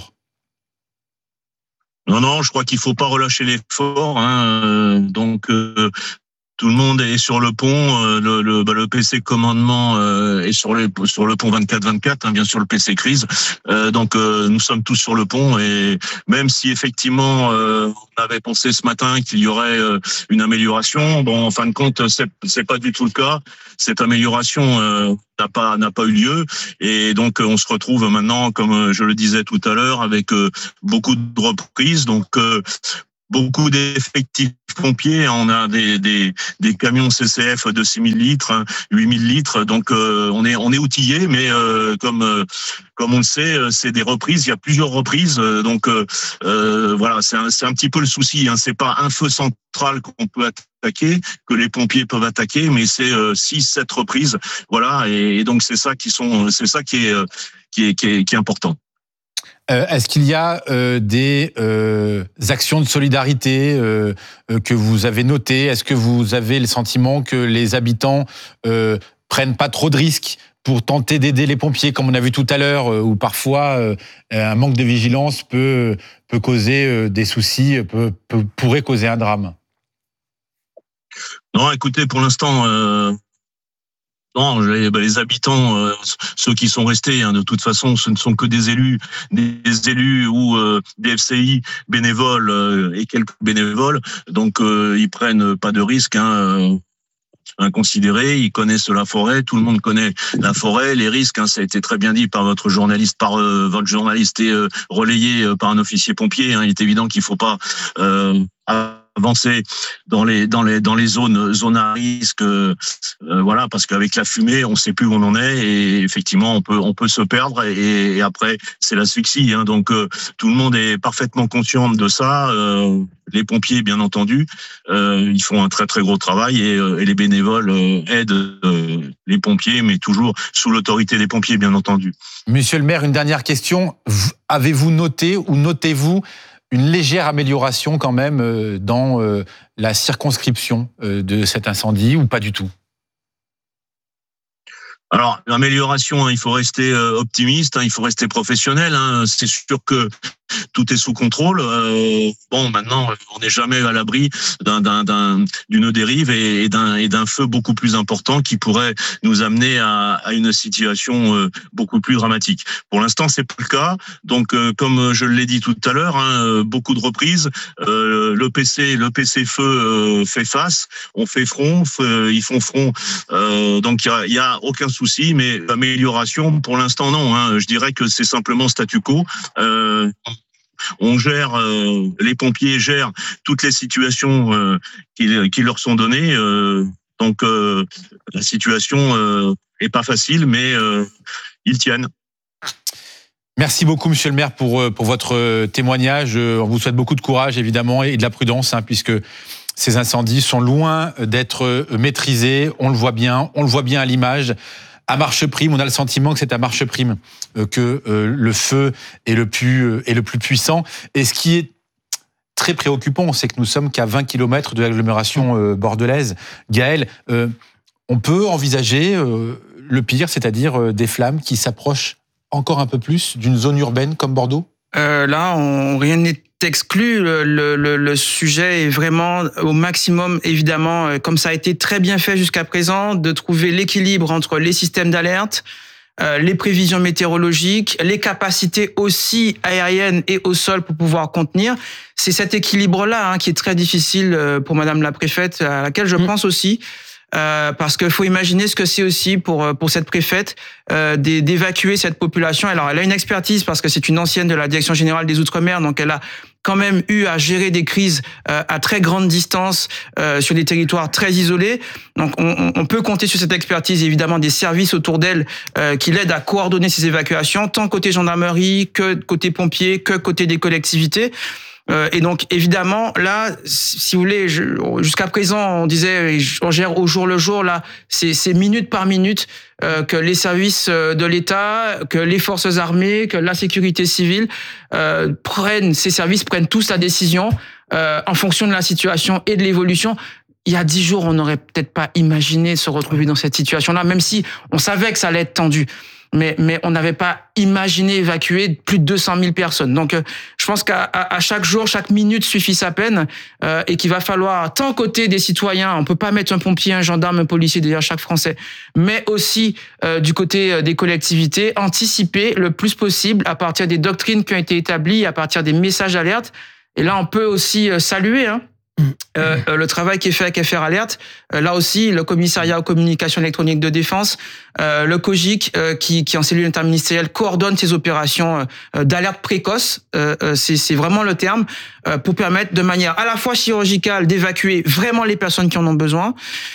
V: Non, non, je crois qu'il faut pas relâcher l'effort. Hein. Donc, euh, tout le monde est sur le pont. Euh, le, le, bah, le P C commandement euh, est sur le sur le pont vingt-quatre vingt-quatre, hein, bien sûr le P C crise. Euh, donc euh, nous sommes tous sur le pont et même si effectivement euh, on avait pensé ce matin qu'il y aurait euh, une amélioration, bon en fin de compte c'est c'est pas du tout le cas. Cette amélioration euh, n'a pas n'a pas eu lieu et donc on se retrouve maintenant, comme je le disais tout à l'heure, avec euh, beaucoup de reprises. Donc euh, beaucoup d'effectifs pompiers, on a des des des camions C C F de six mille litres, hein, huit mille litres, donc euh, on est on est outillé, mais euh, comme euh, comme on le sait, c'est des reprises, il y a plusieurs reprises, euh, donc euh, euh, voilà, c'est un c'est un petit peu le souci, hein, c'est pas un feu central qu'on peut attaquer, que les pompiers peuvent attaquer, mais c'est euh, six sept reprises, voilà, et, et donc c'est ça qui sont c'est ça qui est qui est qui est, qui est important.
A: Euh, est-ce qu'il y a euh, des euh, actions de solidarité euh, euh, que vous avez notées? Est-ce que vous avez le sentiment que les habitants euh, prennent pas trop de risques pour tenter d'aider les pompiers, comme on a vu tout à l'heure, euh, où parfois euh, un manque de vigilance peut, peut causer euh, des soucis, peut, peut, pourrait causer un drame?
V: Non, écoutez, pour l'instant... Euh... Non, les, bah, les habitants, euh, ceux qui sont restés, hein, de toute façon, ce ne sont que des élus, des élus ou euh, des F C I bénévoles euh, et quelques bénévoles. Donc, euh, ils prennent pas de risques hein, euh, inconsidérés. Ils connaissent la forêt. Tout le monde connaît la forêt, les risques. Hein, ça a été très bien dit par votre journaliste, par euh, votre journaliste et euh, relayé euh, par un officier pompier. Hein. Il est évident qu'il faut pas euh, avancer dans les dans les dans les zones zones à risque, euh, voilà, parce qu'avec la fumée, on sait plus où on en est et effectivement on peut on peut se perdre et, et après c'est l'asphyxie. Hein, donc euh, tout le monde est parfaitement conscient de ça. Euh, les pompiers, bien entendu, euh, ils font un très très gros travail et, euh, et les bénévoles euh, aident euh, les pompiers, mais toujours sous l'autorité des pompiers, bien entendu.
A: Monsieur le maire, une dernière question. Avez-vous noté ou notez-vous une légère amélioration quand même dans la circonscription de cet incendie ou pas du tout?
V: Alors, l'amélioration, hein, il faut rester optimiste, hein, il faut rester professionnel. Hein, c'est sûr que tout est sous contrôle. Euh, bon, maintenant, on n'est jamais à l'abri d'un, d'un, d'un, d'une dérive et, et, d'un, et d'un feu beaucoup plus important qui pourrait nous amener à, à une situation euh, beaucoup plus dramatique. Pour l'instant, c'est pas le cas. Donc, euh, comme je l'ai dit tout à l'heure, hein, beaucoup de reprises. Euh, le P C, le P C feu euh, fait face. On fait front. Fait, ils font front. Euh, donc, il y a, y a aucun souci. Mais l'amélioration, pour l'instant, non. Hein. Je dirais que c'est simplement statu quo. Euh, On gère, euh, les pompiers gèrent toutes les situations euh, qui, qui leur sont données. Euh, donc euh, la situation euh, est pas facile, mais euh, ils tiennent.
A: Merci beaucoup, monsieur le maire, pour pour votre témoignage. On vous souhaite beaucoup de courage, évidemment, et de la prudence, hein, puisque ces incendies sont loin d'être maîtrisés. On le voit bien, on le voit bien à l'image. À marche prime, on a le sentiment que c'est à marche prime que le feu est le plus, est le plus puissant. Et ce qui est très préoccupant, c'est que nous sommes qu'à vingt kilomètres de l'agglomération bordelaise. Gaël, on peut envisager le pire, c'est-à-dire des flammes qui s'approchent encore un peu plus d'une zone urbaine comme Bordeaux?
I: euh, Là, on, rien n'est exclu. Le, le, le sujet est vraiment au maximum, évidemment, comme ça a été très bien fait jusqu'à présent, de trouver l'équilibre entre les systèmes d'alerte, euh, les prévisions météorologiques, les capacités aussi aériennes et au sol pour pouvoir contenir. C'est cet équilibre-là hein, qui est très difficile pour Madame la préfète, à laquelle je mmh. pense aussi. Euh, parce qu'il faut imaginer ce que c'est aussi pour pour cette préfète euh, d'évacuer cette population. Alors, elle a une expertise parce que c'est une ancienne de la Direction générale des Outre-mer, donc elle a quand même eu à gérer des crises euh, à très grande distance euh, sur des territoires très isolés. Donc, on, on peut compter sur cette expertise et évidemment des services autour d'elle euh, qui l'aident à coordonner ces évacuations, tant côté gendarmerie que côté pompiers, que côté des collectivités. Euh, et donc, évidemment, là, si vous voulez, je, jusqu'à présent, on disait, on gère au jour le jour. Là, c'est, c'est minute par minute euh, que les services de l'État, que les forces armées, que la sécurité civile euh, prennent, ces services prennent tous la décision euh, en fonction de la situation et de l'évolution. Il y a dix jours, on n'aurait peut-être pas imaginé se retrouver dans cette situation-là, même si on savait que ça allait être tendu. mais mais on n'avait pas imaginé évacuer plus de deux cent mille personnes. Donc, euh, je pense qu'à à, à chaque jour, chaque minute suffit sa peine, euh, et qu'il va falloir, tant côté des citoyens, on peut pas mettre un pompier, un gendarme, un policier derrière chaque Français, mais aussi euh, du côté des collectivités, anticiper le plus possible à partir des doctrines qui ont été établies, à partir des messages d'alerte. Et là, on peut aussi saluer hein, euh, euh, le travail qui est fait avec F R Alert. Euh, là aussi, le commissariat aux communications électroniques de défense, euh, le COGIC, euh, qui, qui en cellule interministérielle, coordonne ces opérations euh, d'alerte précoce. Euh, euh, c'est, c'est vraiment le terme, euh, pour permettre de manière à la fois chirurgicale d'évacuer vraiment les personnes qui en ont besoin,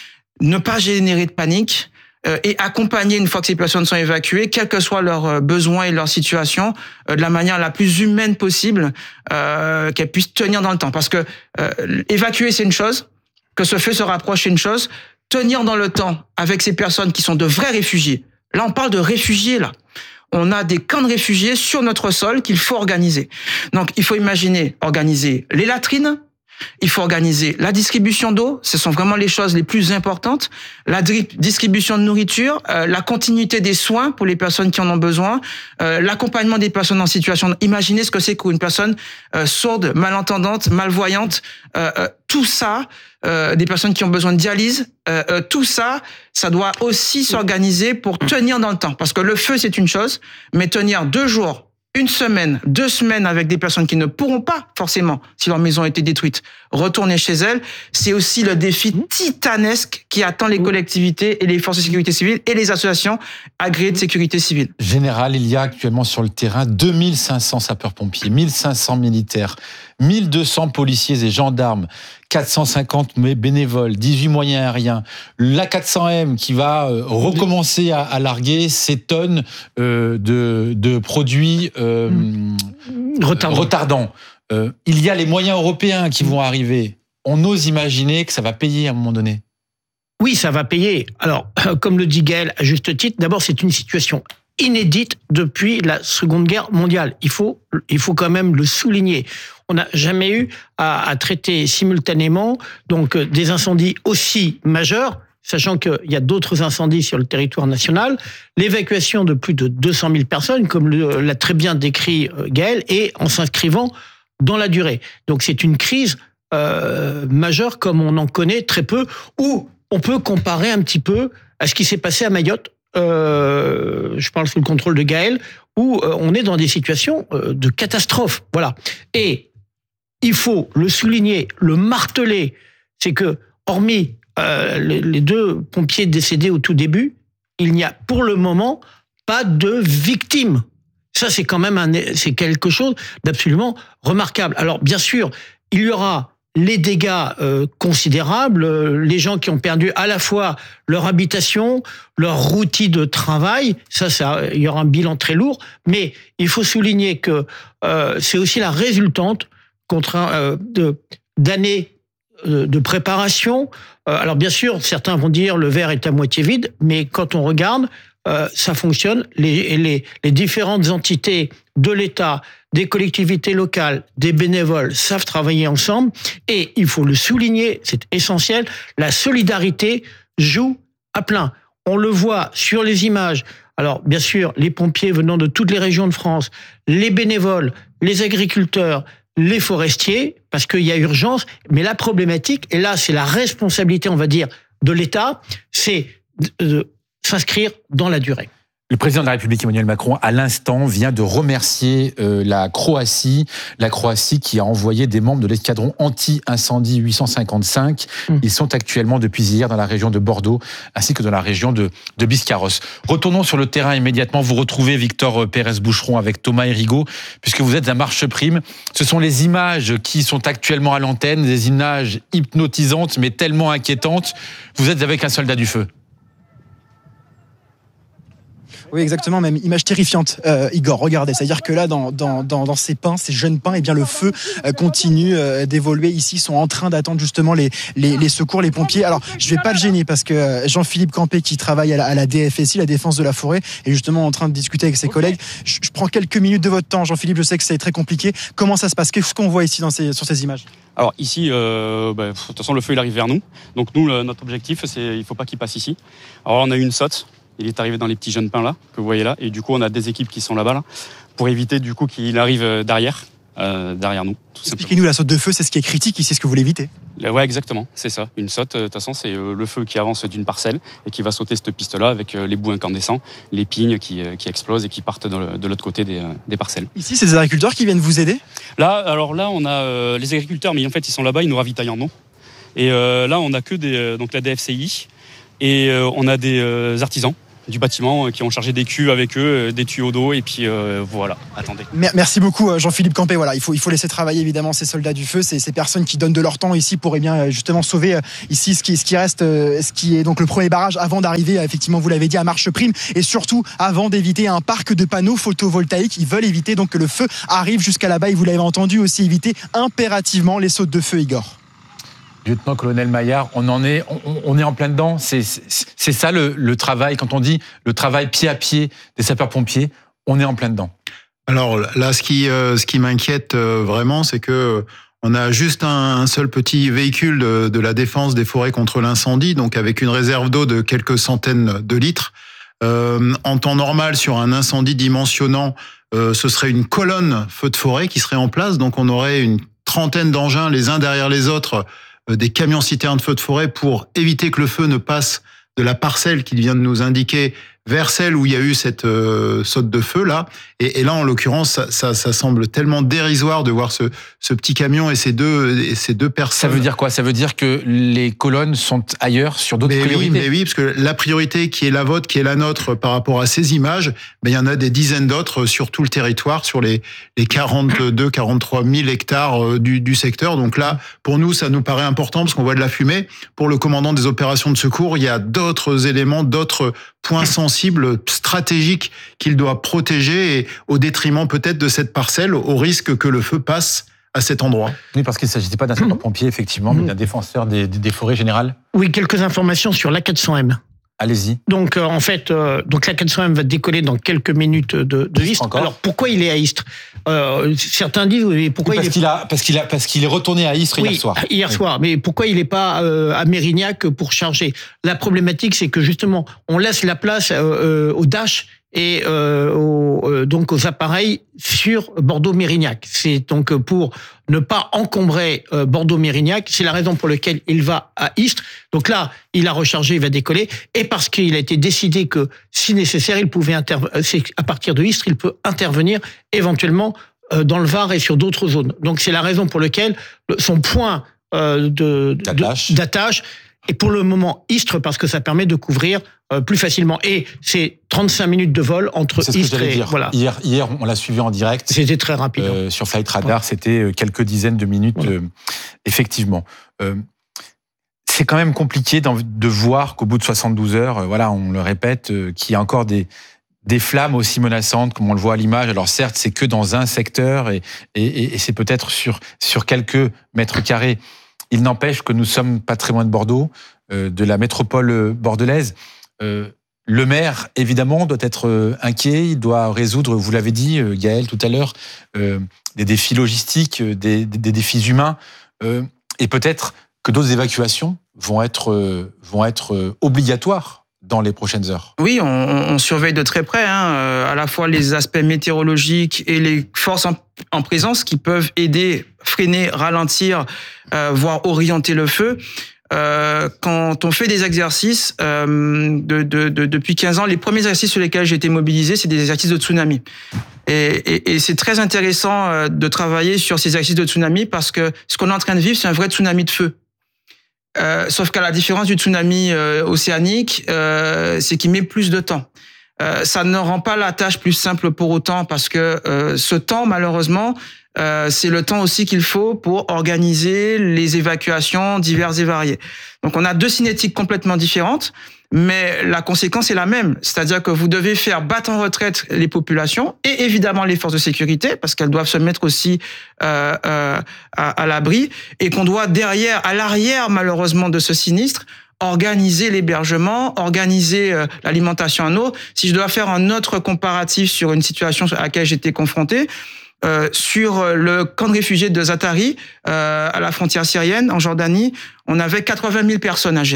I: ne pas générer de panique, et accompagner une fois que ces personnes sont évacuées, quels que soient leurs besoins et leur situation, de la manière la plus humaine possible, euh, qu'elles puissent tenir dans le temps. Parce que euh, évacuer, c'est une chose, que ce feu se rapproche, c'est une chose, tenir dans le temps avec ces personnes qui sont de vrais réfugiés. Là, on parle de réfugiés, là. On a des camps de réfugiés sur notre sol qu'il faut organiser. Donc, il faut imaginer organiser les latrines. Il faut organiser la distribution d'eau, ce sont vraiment les choses les plus importantes, la distribution de nourriture, euh, la continuité des soins pour les personnes qui en ont besoin, euh, l'accompagnement des personnes en situation. Imaginez ce que c'est qu'une personne euh, sourde, malentendante, malvoyante, euh, euh, tout ça, euh, des personnes qui ont besoin de dialyse, euh, euh, tout ça, ça doit aussi s'organiser pour tenir dans le temps. Parce que le feu, c'est une chose, mais tenir deux jours, une semaine, deux semaines avec des personnes qui ne pourront pas forcément, si leur maison a été détruite, retourner chez elles, c'est aussi le défi titanesque qui attend les collectivités et les forces de sécurité civile et les associations agréées de sécurité civile.
A: Général, il y a actuellement sur le terrain deux mille cinq cents sapeurs-pompiers, mille cinq cents militaires, mille deux cents policiers et gendarmes, quatre cent cinquante bénévoles, dix-huit moyens aériens, l'A quatre cents M qui va recommencer à, à larguer ces tonnes euh, de, de produits euh, mmh. retardants. retardants. Euh, il y a les moyens européens qui vont arriver. On ose imaginer que ça va payer à un moment donné.
B: Oui, ça va payer. Alors, comme le dit Gaël à juste titre, d'abord, c'est une situation inédite depuis la Seconde Guerre mondiale. Il faut, il faut quand même le souligner. On n'a jamais eu à, à traiter simultanément donc des incendies aussi majeurs, sachant qu'il y a d'autres incendies sur le territoire national, l'évacuation de plus de deux cent mille personnes, comme le, l'a très bien décrit Gaël, et en s'inscrivant dans la durée. Donc c'est une crise euh, majeure comme on en connaît très peu, où on peut comparer un petit peu à ce qui s'est passé à Mayotte. Euh, je parle sous le contrôle de Gaël, où euh, on est dans des situations euh, de catastrophe. Voilà. Et il faut le souligner, le marteler, c'est que, hormis euh, les, les deux pompiers décédés au tout début, il n'y a pour le moment pas de victimes. Ça, c'est quand même un, c'est quelque chose d'absolument remarquable. Alors, bien sûr, il y aura les dégâts euh, considérables, euh, les gens qui ont perdu à la fois leur habitation, leur outil de travail, ça, ça, il y aura un bilan très lourd, mais il faut souligner que euh, c'est aussi la résultante contre euh, de, d'années euh, de préparation. Euh, alors bien sûr, certains vont dire le verre est à moitié vide, mais quand on regarde, euh, ça fonctionne. Les, les, les différentes entités de l'État, des collectivités locales, des bénévoles savent travailler ensemble. Et il faut le souligner, c'est essentiel, la solidarité joue à plein. On le voit sur les images. Alors, bien sûr, les pompiers venant de toutes les régions de France, les bénévoles, les agriculteurs, les forestiers, parce qu'il y a urgence. Mais la problématique, et là, c'est la responsabilité, on va dire, de l'État, c'est de s'inscrire dans la durée.
A: Le président de la République, Emmanuel Macron, à l'instant, vient de remercier euh, la Croatie, la Croatie qui a envoyé des membres de l'escadron anti-incendie huit cent cinquante-cinq. Mmh. Ils sont actuellement depuis hier dans la région de Bordeaux, ainsi que dans la région de, de Biscarrosse. Retournons sur le terrain immédiatement. Vous retrouvez Victor Pérez-Boucheron avec Thomas Hérigaud, puisque vous êtes à Marche Prime. Ce sont les images qui sont actuellement à l'antenne, des images hypnotisantes, mais tellement inquiétantes. Vous êtes avec un soldat du feu.
C: Oui, exactement, même image terrifiante, euh, Igor, regardez, c'est-à-dire que là, dans, dans, dans, dans ces pins, ces jeunes pins, eh bien, le feu euh, continue euh, d'évoluer. Ici, ils sont en train d'attendre justement les, les, les secours, les pompiers. Alors, je vais pas le gêner parce que Jean-Philippe Campé, qui travaille à la, à la D F S I, la Défense de la Forêt, est justement en train de discuter avec ses okay. collègues. Je, je prends quelques minutes de votre temps, Jean-Philippe, je sais que c'est très compliqué. Comment ça se passe? Qu'est-ce qu'on voit ici dans ces, sur ces images?
F: Alors ici, euh, bah, de toute façon, le feu il arrive vers nous. Donc nous, le, notre objectif, c'est il faut pas qu'il passe ici. Alors on a eu une saute. Il est arrivé dans les petits jeunes pins là, que vous voyez là. Et du coup, on a des équipes qui sont là-bas, là, pour éviter du coup qu'il arrive derrière, euh, derrière nous.
C: Expliquez-nous, la saute de feu, c'est ce qui est critique ici, c'est ce que vous voulez éviter.
F: Ouais, exactement, c'est ça. Une saute, de toute façon, c'est le feu qui avance d'une parcelle et qui va sauter cette piste-là avec les bouts incandescents, les pignes qui, qui explosent et qui partent de l'autre côté des, des parcelles.
C: Ici, c'est des agriculteurs qui viennent vous aider ?
F: Là, alors là, on a euh, les agriculteurs, mais en fait, ils sont là-bas, ils nous ravitaillent en eau. Et euh, là, on a que des, donc la D F C I et euh, on a des euh, artisans du bâtiment qui ont chargé des cuves avec eux, des tuyaux d'eau, et puis euh, voilà, attendez.
C: Merci beaucoup Jean-Philippe Campé. Voilà, il faut, il faut laisser travailler évidemment ces soldats du feu, ces, ces personnes qui donnent de leur temps ici pour eh bien, justement sauver ici ce qui, ce qui reste, ce qui est donc le premier barrage avant d'arriver, effectivement, vous l'avez dit, à Marche Prime, et surtout avant d'éviter un parc de panneaux photovoltaïques. Ils veulent éviter donc que le feu arrive jusqu'à là-bas, et vous l'avez entendu aussi, éviter impérativement les sautes de feu, Igor.
A: Lieutenant-colonel Maillard, on en est, on, on est en plein dedans. C'est, c'est, c'est ça le, le travail. Quand on dit le travail pied à pied des sapeurs-pompiers, on est en plein dedans.
D: Alors là, ce qui, euh, ce qui m'inquiète euh, vraiment, c'est que on a juste un, un seul petit véhicule de, de la défense des forêts contre l'incendie, donc avec une réserve d'eau de quelques centaines de litres. Euh, en temps normal, sur un incendie dimensionnant, euh, ce serait une colonne feu de forêt qui serait en place. Donc on aurait une trentaine d'engins les uns derrière les autres, des camions citernes de feu de forêt pour éviter que le feu ne passe de la parcelle qu'il vient de nous indiquer vers celle où il y a eu cette euh, saute de feu là. Et, et là, en l'occurrence, ça, ça, ça semble tellement dérisoire de voir ce, ce petit camion et ces deux, et ces deux personnes.
A: Ça veut dire quoi ? Ça veut dire que les colonnes sont ailleurs sur d'autres
D: mais
A: priorités ?
D: Oui, mais oui, parce que la priorité qui est la vôtre, qui est la nôtre par rapport à ces images, ben, il y en a des dizaines d'autres sur tout le territoire, sur les, les quarante-deux, quarante-trois mille hectares du, du secteur. Donc là, pour nous, ça nous paraît important parce qu'on voit de la fumée. Pour le commandant des opérations de secours, il y a d'autres éléments, d'autres points sensibles, stratégiques qu'il doit protéger et au détriment peut-être de cette parcelle, au risque que le feu passe à cet endroit.
A: Oui, parce qu'il ne s'agissait pas d'un sapeur-pompier, effectivement, mais d'un défenseur des, des, des forêts générales.
B: Oui, quelques informations sur l'A quatre cents M.
A: Allez-y.
B: Donc, euh, en fait, euh, donc l'A quatre cents M va décoller dans quelques minutes de, de Istres. Alors, pourquoi il est à Istres ? euh, Certains disent, oui, pourquoi
A: oui, parce
B: il est...
A: Qu'il a, parce, qu'il a, parce qu'il est retourné à Istres
B: oui,
A: hier soir.
B: hier oui. soir. Mais pourquoi il n'est pas euh, à Mérignac pour charger ? La problématique, c'est que justement, on laisse la place euh, aux Dash et euh, aux, euh, donc aux appareils sur Bordeaux-Mérignac. C'est donc pour ne pas encombrer euh, Bordeaux-Mérignac. C'est la raison pour laquelle il va à Istres. Donc là, il a rechargé, il va décoller. Et parce qu'il a été décidé que, si nécessaire, il pouvait intervenir, c'est à partir de Istres, il peut intervenir éventuellement euh, dans le Var et sur d'autres zones. Donc c'est la raison pour laquelle son point euh, de,
A: d'attache.
B: de, d'attache est pour le moment Istres, parce que ça permet de couvrir Euh, plus facilement. Et c'est trente-cinq minutes de vol entre
A: c'est ce
B: Istres
A: que j'allais
B: et...
A: dire.
B: Voilà.
A: Hier, hier, on l'a suivi en direct.
B: C'était très rapide.
A: Euh, sur Flight Radar, ouais. C'était quelques dizaines de minutes, voilà. euh, effectivement. Euh, c'est quand même compliqué de voir qu'au bout de soixante-douze heures, euh, voilà, on le répète, euh, qu'il y a encore des, des flammes aussi menaçantes, comme on le voit à l'image. Alors certes, c'est que dans un secteur et, et, et c'est peut-être sur, sur quelques mètres carrés. Il n'empêche que nous sommes pas très loin de Bordeaux, euh, de la métropole bordelaise. Euh, le maire, évidemment, doit être euh, inquiet. Il doit résoudre, vous l'avez dit, euh, Gaël, tout à l'heure, euh, des défis logistiques, euh, des, des, des défis humains. Euh, et peut-être que d'autres évacuations vont être, euh, vont être euh, obligatoires dans les prochaines heures.
I: Oui, on, on surveille de très près, hein, euh, à la fois les aspects météorologiques et les forces en, en présence qui peuvent aider, freiner, ralentir, euh, voire orienter le feu. Euh, quand on fait des exercices, euh, de, de, de, depuis quinze ans, les premiers exercices sur lesquels j'ai été mobilisé, c'est des exercices de tsunami. Et, et, et c'est très intéressant de travailler sur ces exercices de tsunami parce que ce qu'on est en train de vivre, c'est un vrai tsunami de feu. Euh, sauf qu'à la différence du tsunami euh, océanique, euh, c'est qu'il met plus de temps. Euh, ça ne rend pas la tâche plus simple pour autant parce que euh, ce temps, malheureusement, Euh, c'est le temps aussi qu'il faut pour organiser les évacuations diverses et variées. Donc on a deux cinétiques complètement différentes, mais la conséquence est la même. C'est-à-dire que vous devez faire battre en retraite les populations et évidemment les forces de sécurité, parce qu'elles doivent se mettre aussi euh, euh, à, à l'abri, et qu'on doit derrière, à l'arrière malheureusement de ce sinistre, organiser l'hébergement, organiser euh, l'alimentation en eau. Si je dois faire un autre comparatif sur une situation à laquelle j'étais confronté, Euh, sur le camp de réfugiés de Zatari, euh, à la frontière syrienne, en Jordanie, on avait quatre-vingt mille personnes à gérer.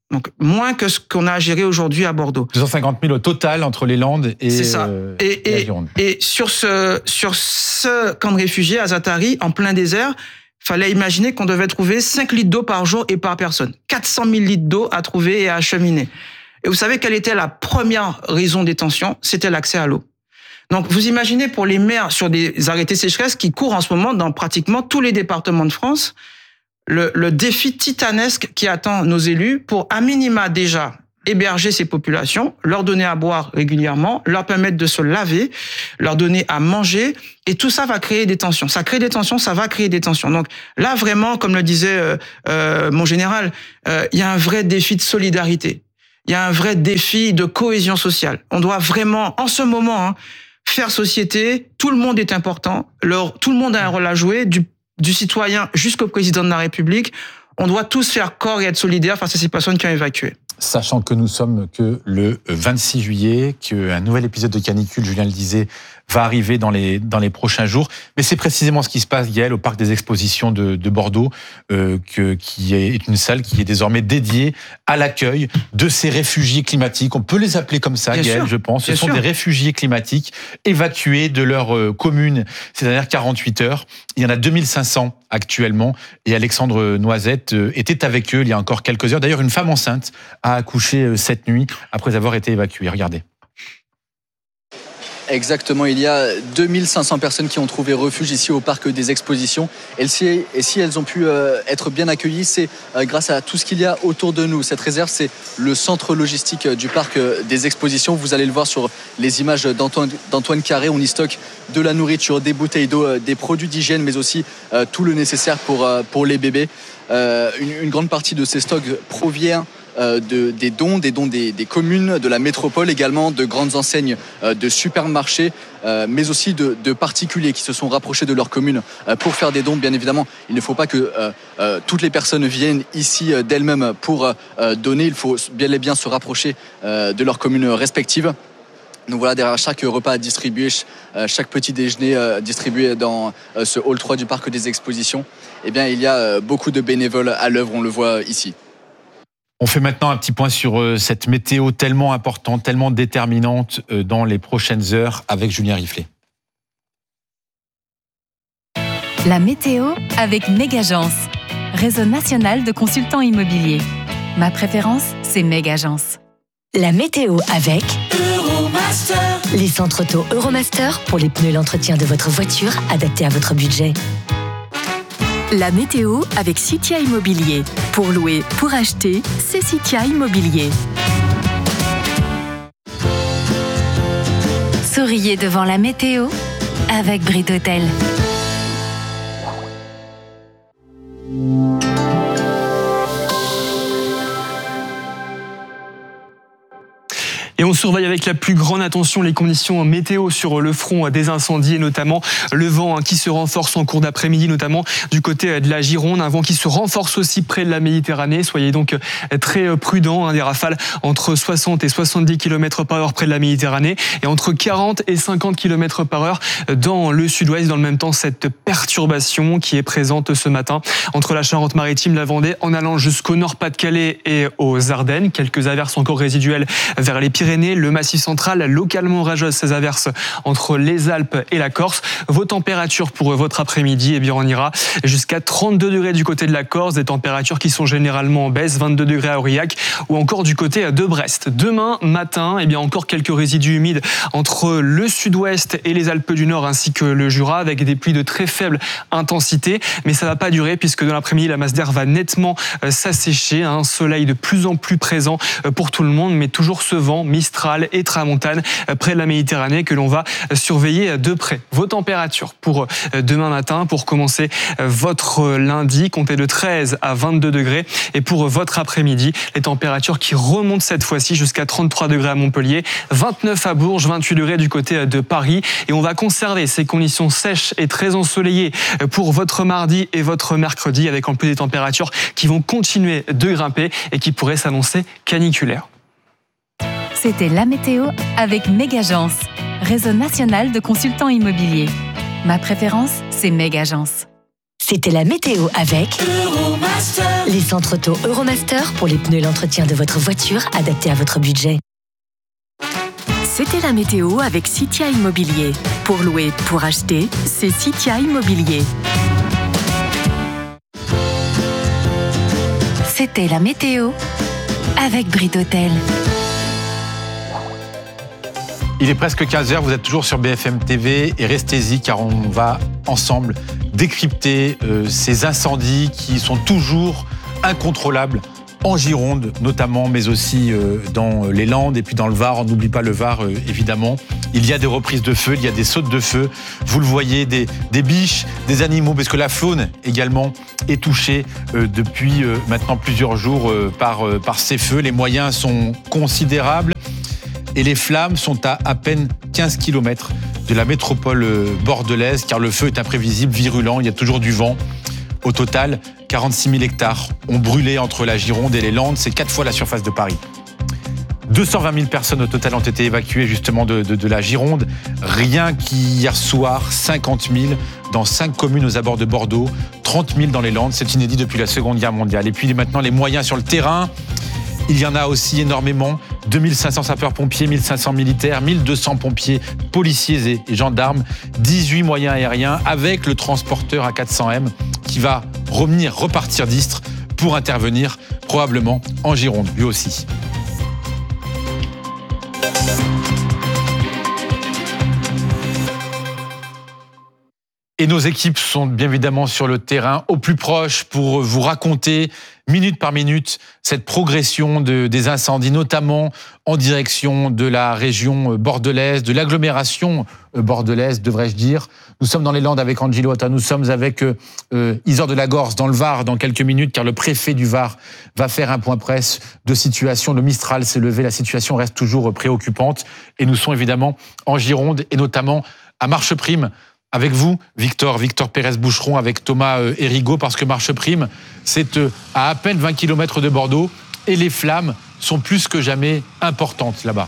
I: Donc, moins que ce qu'on a à gérer aujourd'hui à Bordeaux.
A: deux cent cinquante mille au total entre les Landes et,
I: c'est ça.
A: Euh,
I: et,
A: et,
I: et, et sur ce, sur ce camp de réfugiés à Zaatari, en plein désert, fallait imaginer qu'on devait trouver cinq litres d'eau par jour et par personne. quatre cent mille litres d'eau à trouver et à acheminer. Et vous savez quelle était la première raison des tensions? C'était l'accès à l'eau. Donc, vous imaginez pour les maires sur des arrêtés sécheresse qui courent en ce moment dans pratiquement tous les départements de France, le, le défi titanesque qui attend nos élus pour, à minima déjà, héberger ces populations, leur donner à boire régulièrement, leur permettre de se laver, leur donner à manger, et tout ça va créer des tensions. Ça crée des tensions, ça va créer des tensions. Donc là, vraiment, comme le disait euh, euh, mon général, euh, il y a un vrai défi de solidarité. Il y a un vrai défi de cohésion sociale. On doit vraiment, en ce moment, hein, faire société. Tout le monde est important. Leur, tout le monde a un rôle à jouer, du du citoyen jusqu'au président de la République. On doit tous faire corps et être solidaires face à ces personnes qui ont évacué.
A: Sachant que nous sommes que le vingt-six juillet, qu'un nouvel épisode de canicule, Julien le disait, va arriver dans les dans les prochains jours. Mais c'est précisément ce qui se passe, Gaël, au Parc des Expositions de, de Bordeaux, euh, que, qui est une salle qui est désormais dédiée à l'accueil de ces réfugiés climatiques. On peut les appeler comme ça, Bien Gaël, sûr. je pense. Ce Bien sont sûr. des réfugiés climatiques évacués de leur euh, commune ces dernières quarante-huit heures. Il y en a deux mille cinq cents actuellement. Et Alexandre Noisette euh, était avec eux il y a encore quelques heures. D'ailleurs, une femme enceinte a accouché euh, cette nuit après avoir été évacuée. Regardez.
J: Exactement, il y a deux mille cinq cents personnes qui ont trouvé refuge ici au Parc des Expositions. Et si, et si elles ont pu euh, être bien accueillies, c'est euh, grâce à tout ce qu'il y a autour de nous. Cette réserve, c'est le centre logistique du Parc des Expositions. Vous allez le voir sur les images d'Antoine, d'Antoine Carré. On y stocke de la nourriture, des bouteilles d'eau, euh, des produits d'hygiène, mais aussi euh, tout le nécessaire pour, euh, pour les bébés. Euh, une, une grande partie de ces stocks provient Euh, de, des dons, des dons des, des communes, de la métropole également, de grandes enseignes euh, de supermarchés, euh, mais aussi de, de particuliers qui se sont rapprochés de leur commune euh, pour faire des dons. Bien évidemment, il ne faut pas que euh, euh, toutes les personnes viennent ici euh, d'elles-mêmes pour euh, donner. Il faut bien et bien se rapprocher euh, de leur commune respective. Donc voilà, derrière chaque repas distribué, chaque petit déjeuner distribué dans ce hall trois du Parc des Expositions, eh bien, il y a beaucoup de bénévoles à l'œuvre, on le voit ici.
A: On fait maintenant un petit point sur cette météo tellement importante, tellement déterminante dans les prochaines heures avec Julien Riflet.
T: La météo avec Megagence, réseau national de consultants immobiliers. Ma préférence, c'est Megagence.
U: La météo avec Euromaster. Les centres auto Euromaster pour les pneus et l'entretien de votre voiture adaptés à votre budget.
K: La météo avec Citia Immobilier. Pour louer, pour acheter, c'est Citia Immobilier.
T: Souriez devant la météo avec Brit Hôtel.
G: Et on surveille avec la plus grande attention les conditions météo sur le front des incendies et notamment le vent qui se renforce en cours d'après-midi, notamment du côté de la Gironde. Un vent qui se renforce aussi près de la Méditerranée. Soyez donc très prudents. Des rafales entre soixante et soixante-dix kilomètres par heure près de la Méditerranée et entre quarante et cinquante kilomètres par heure dans le sud-ouest. Dans le même temps, cette perturbation qui est présente ce matin entre la Charente-Maritime, la Vendée, en allant jusqu'au Nord-Pas-de-Calais et aux Ardennes. Quelques averses encore résiduelles vers les Pyrénées. Le Massif central, localement rageuse, ces averses entre les Alpes et la Corse. Vos températures pour votre après-midi, eh bien, on ira jusqu'à trente-deux degrés du côté de la Corse, des températures qui sont généralement en baisse, vingt-deux degrés à Aurillac ou encore du côté de Brest. Demain matin, eh bien, encore quelques résidus humides entre le sud-ouest et les Alpes du Nord ainsi que le Jura avec des pluies de très faible intensité, mais ça va pas durer puisque dans l'après-midi, la masse d'air va nettement s'assécher, un soleil de plus en plus présent pour tout le monde, mais toujours ce vent Mistral et Tramontane près de la Méditerranée que l'on va surveiller de près. Vos températures pour demain matin, pour commencer votre lundi, comptez de treize à vingt-deux degrés. Et pour votre après-midi, les températures qui remontent cette fois-ci jusqu'à trente-trois degrés à Montpellier, vingt-neuf à Bourges, vingt-huit degrés du côté de Paris. Et on va conserver ces conditions sèches et très ensoleillées pour votre mardi et votre mercredi, avec en plus des températures qui vont continuer de grimper et qui pourraient s'annoncer caniculaires.
T: C'était la météo avec Megagence, réseau national de consultants immobiliers. Ma préférence, c'est Megagence.
U: C'était la météo avec
K: Euromaster.
U: Les centres auto Euromaster pour les pneus et l'entretien de votre voiture adaptés à votre budget.
K: C'était la météo avec Citia Immobilier. Pour louer, pour acheter, c'est Citia Immobilier.
T: C'était la météo avec Brit Hôtel.
A: Il est presque quinze heures, vous êtes toujours sur B F M T V et restez-y car on va ensemble décrypter euh, ces incendies qui sont toujours incontrôlables en Gironde notamment, mais aussi euh, dans les Landes et puis dans le Var. On n'oublie pas le Var euh, évidemment. Il y a des reprises de feu, il y a des sautes de feu. Vous le voyez, des, des biches, des animaux, parce que la faune également est touchée euh, depuis euh, maintenant plusieurs jours euh, par, euh, par ces feux. Les moyens sont considérables. Et les flammes sont à à peine quinze kilomètres de la métropole bordelaise, car le feu est imprévisible, virulent, il y a toujours du vent. Au total, quarante-six mille hectares ont brûlé entre la Gironde et les Landes, c'est quatre fois la surface de Paris. deux cent vingt mille personnes au total ont été évacuées justement de, de, de la Gironde. Rien qu'hier soir, cinquante mille dans cinq communes aux abords de Bordeaux, trente mille dans les Landes, c'est inédit depuis la Seconde Guerre mondiale. Et puis maintenant, les moyens sur le terrain. Il y en a aussi énormément, deux mille cinq cents sapeurs-pompiers, mille cinq cents militaires, mille deux cents pompiers, policiers et gendarmes, dix-huit moyens aériens avec le transporteur A quatre cents M qui va revenir, repartir d'Istres pour intervenir probablement en Gironde, lui aussi. Et nos équipes sont bien évidemment sur le terrain, au plus proche, pour vous raconter minute par minute cette progression de, des incendies, notamment en direction de la région bordelaise, de l'agglomération bordelaise, devrais-je dire. Nous sommes dans les Landes avec Angelo Otta, nous sommes avec euh, Isor de la Gorse dans le Var dans quelques minutes, car le préfet du Var va faire un point presse de situation. Le Mistral s'est levé, la situation reste toujours préoccupante. Et nous sommes évidemment en Gironde et notamment à Marcheprime, avec vous, Victor, Victor Pérez-Boucheron, avec Thomas euh, Hérigaud, parce que Marcheprime, c'est euh, à à peine vingt kilomètres de Bordeaux, et les flammes sont plus que jamais importantes là-bas.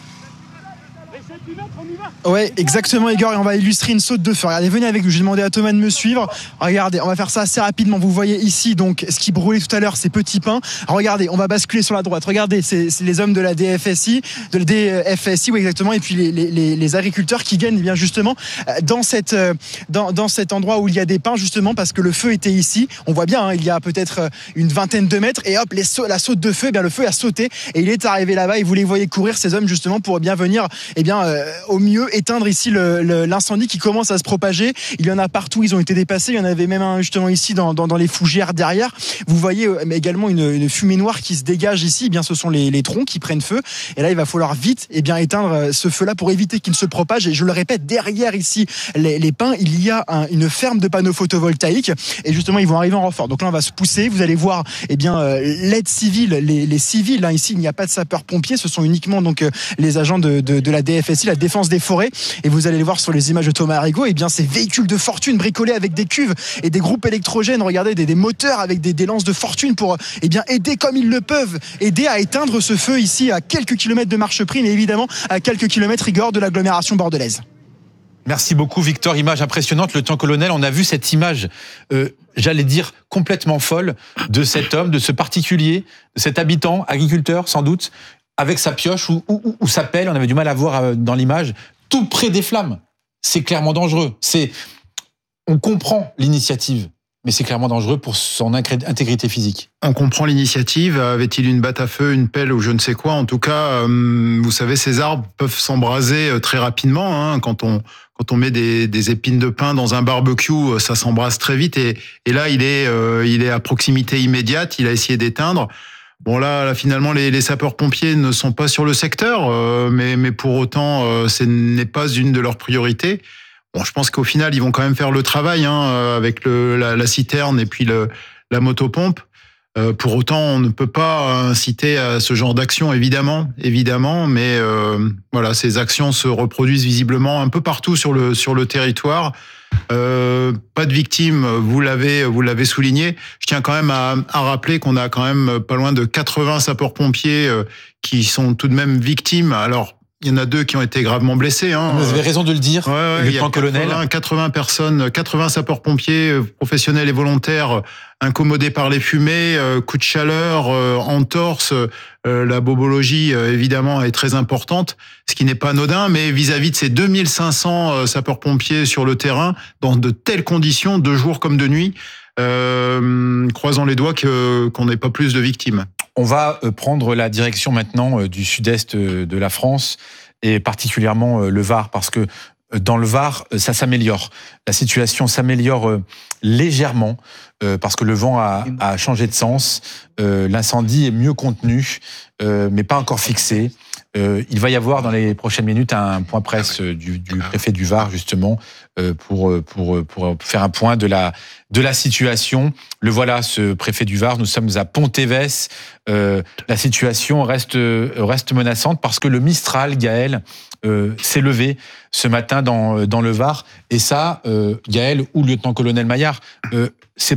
C: Ouais, exactement, Igor, et on va illustrer une saute de feu. Regardez, venez avec nous, j'ai demandé à Thomas de me suivre. Regardez, on va faire ça assez rapidement. Vous voyez ici, donc, ce qui brûlait tout à l'heure, ces petits pains. Regardez, on va basculer sur la droite. Regardez, c'est, c'est les hommes de la D F S I, de la D F S I, oui, exactement, et puis les, les, les agriculteurs qui gagnent, eh bien, justement, dans cette, dans, dans cet endroit où il y a des pins, justement, parce que le feu était ici. On voit bien, hein, il y a peut-être une vingtaine de mètres, et hop, les sa- la saute de feu, eh bien, le feu a sauté, et il est arrivé là-bas, et vous les voyez courir, ces hommes, justement, pour bien venir, eh bien, euh, au mieux, éteindre ici le, le, l'incendie qui commence à se propager. Il y en a partout, ils ont été dépassés. Il y en avait même un justement ici dans, dans, dans les fougères derrière. Vous voyez euh, également une, une fumée noire qui se dégage ici. Eh bien, ce sont les, les troncs qui prennent feu. Et là, il va falloir vite eh bien, éteindre ce feu-là pour éviter qu'il ne se propage. Et je le répète, derrière ici, les, les pins, il y a un, une ferme de panneaux photovoltaïques. Et justement, ils vont arriver en renfort. Donc là, on va se pousser. Vous allez voir eh bien, euh, l'aide civile, les, les civils. Hein, ici, il n'y a pas de sapeurs-pompiers. Ce sont uniquement donc, euh, les agents de, de, de la D F S I, la défense des forêts. Et vous allez voir sur les images de Thomas Hérigaud, eh bien ces véhicules de fortune bricolés avec des cuves et des groupes électrogènes, regardez, des, des moteurs avec des, des lances de fortune pour eh bien aider comme ils le peuvent, aider à éteindre ce feu ici à quelques kilomètres de Marcheprime et évidemment à quelques kilomètres Igor de l'agglomération bordelaise.
A: Merci beaucoup Victor, image impressionnante, lieutenant-colonel, on a vu cette image, euh, j'allais dire complètement folle, de cet homme, de ce particulier, de cet habitant, agriculteur sans doute, avec sa pioche ou, ou, ou sa pelle, on avait du mal à voir dans l'image, tout près des flammes. C'est clairement dangereux. C'est, on comprend l'initiative, mais c'est clairement dangereux pour son intégrité physique.
D: On comprend l'initiative. Avait-il une batte à feu, une pelle ou je ne sais quoi? En tout cas, euh, vous savez, ces arbres peuvent s'embraser très rapidement. Hein, quand on quand on met des, des épines de pin dans un barbecue, ça s'embrase très vite. Et, et là, il est euh, il est à proximité immédiate. Il a essayé d'éteindre. Bon là, là finalement, les, les sapeurs-pompiers ne sont pas sur le secteur, euh, mais, mais pour autant, euh, ce n'est pas une de leurs priorités. Bon, je pense qu'au final, ils vont quand même faire le travail hein, avec le, la, la citerne et puis le, la motopompe. Euh, pour autant, on ne peut pas inciter à ce genre d'action, évidemment, évidemment, mais euh, voilà, ces actions se reproduisent visiblement un peu partout sur le sur le territoire. Euh, pas de victimes, vous l'avez, vous l'avez souligné. Je tiens quand même à, à rappeler qu'on a quand même pas loin de quatre-vingts sapeurs-pompiers euh, qui sont tout de même victimes. Alors, il y en a deux qui ont été gravement blessés. Hein.
A: Vous avez raison de le dire,
D: ouais, ouais,
A: lieutenant-colonel.
D: quatre-vingts, quatre-vingts personnes, quatre-vingts sapeurs-pompiers professionnels et volontaires incommodés par les fumées, euh, coups de chaleur, euh, entorse. Euh, la bobologie, euh, évidemment, est très importante, ce qui n'est pas anodin, mais vis-à-vis de ces deux mille cinq cents euh, sapeurs-pompiers sur le terrain, dans de telles conditions, de jour comme de nuit, euh, croisons les doigts que, qu'on n'ait pas plus de victimes.
A: On va prendre la direction maintenant du sud-est de la France et particulièrement le Var, parce que dans le Var, ça s'améliore. La situation s'améliore légèrement parce que le vent a, a changé de sens. L'incendie est mieux contenu, mais pas encore fixé. Il va y avoir dans les prochaines minutes un point presse du, du préfet du Var, justement, pour, pour, pour faire un point de la, de la situation. Le voilà, ce préfet du Var. Nous sommes à Pont-Évès. Euh, la situation reste, reste menaçante parce que le Mistral, Gaël, euh, s'est levé ce matin dans, dans le Var. Et ça, euh, Gaël ou lieutenant-colonel Maillard, euh, c'est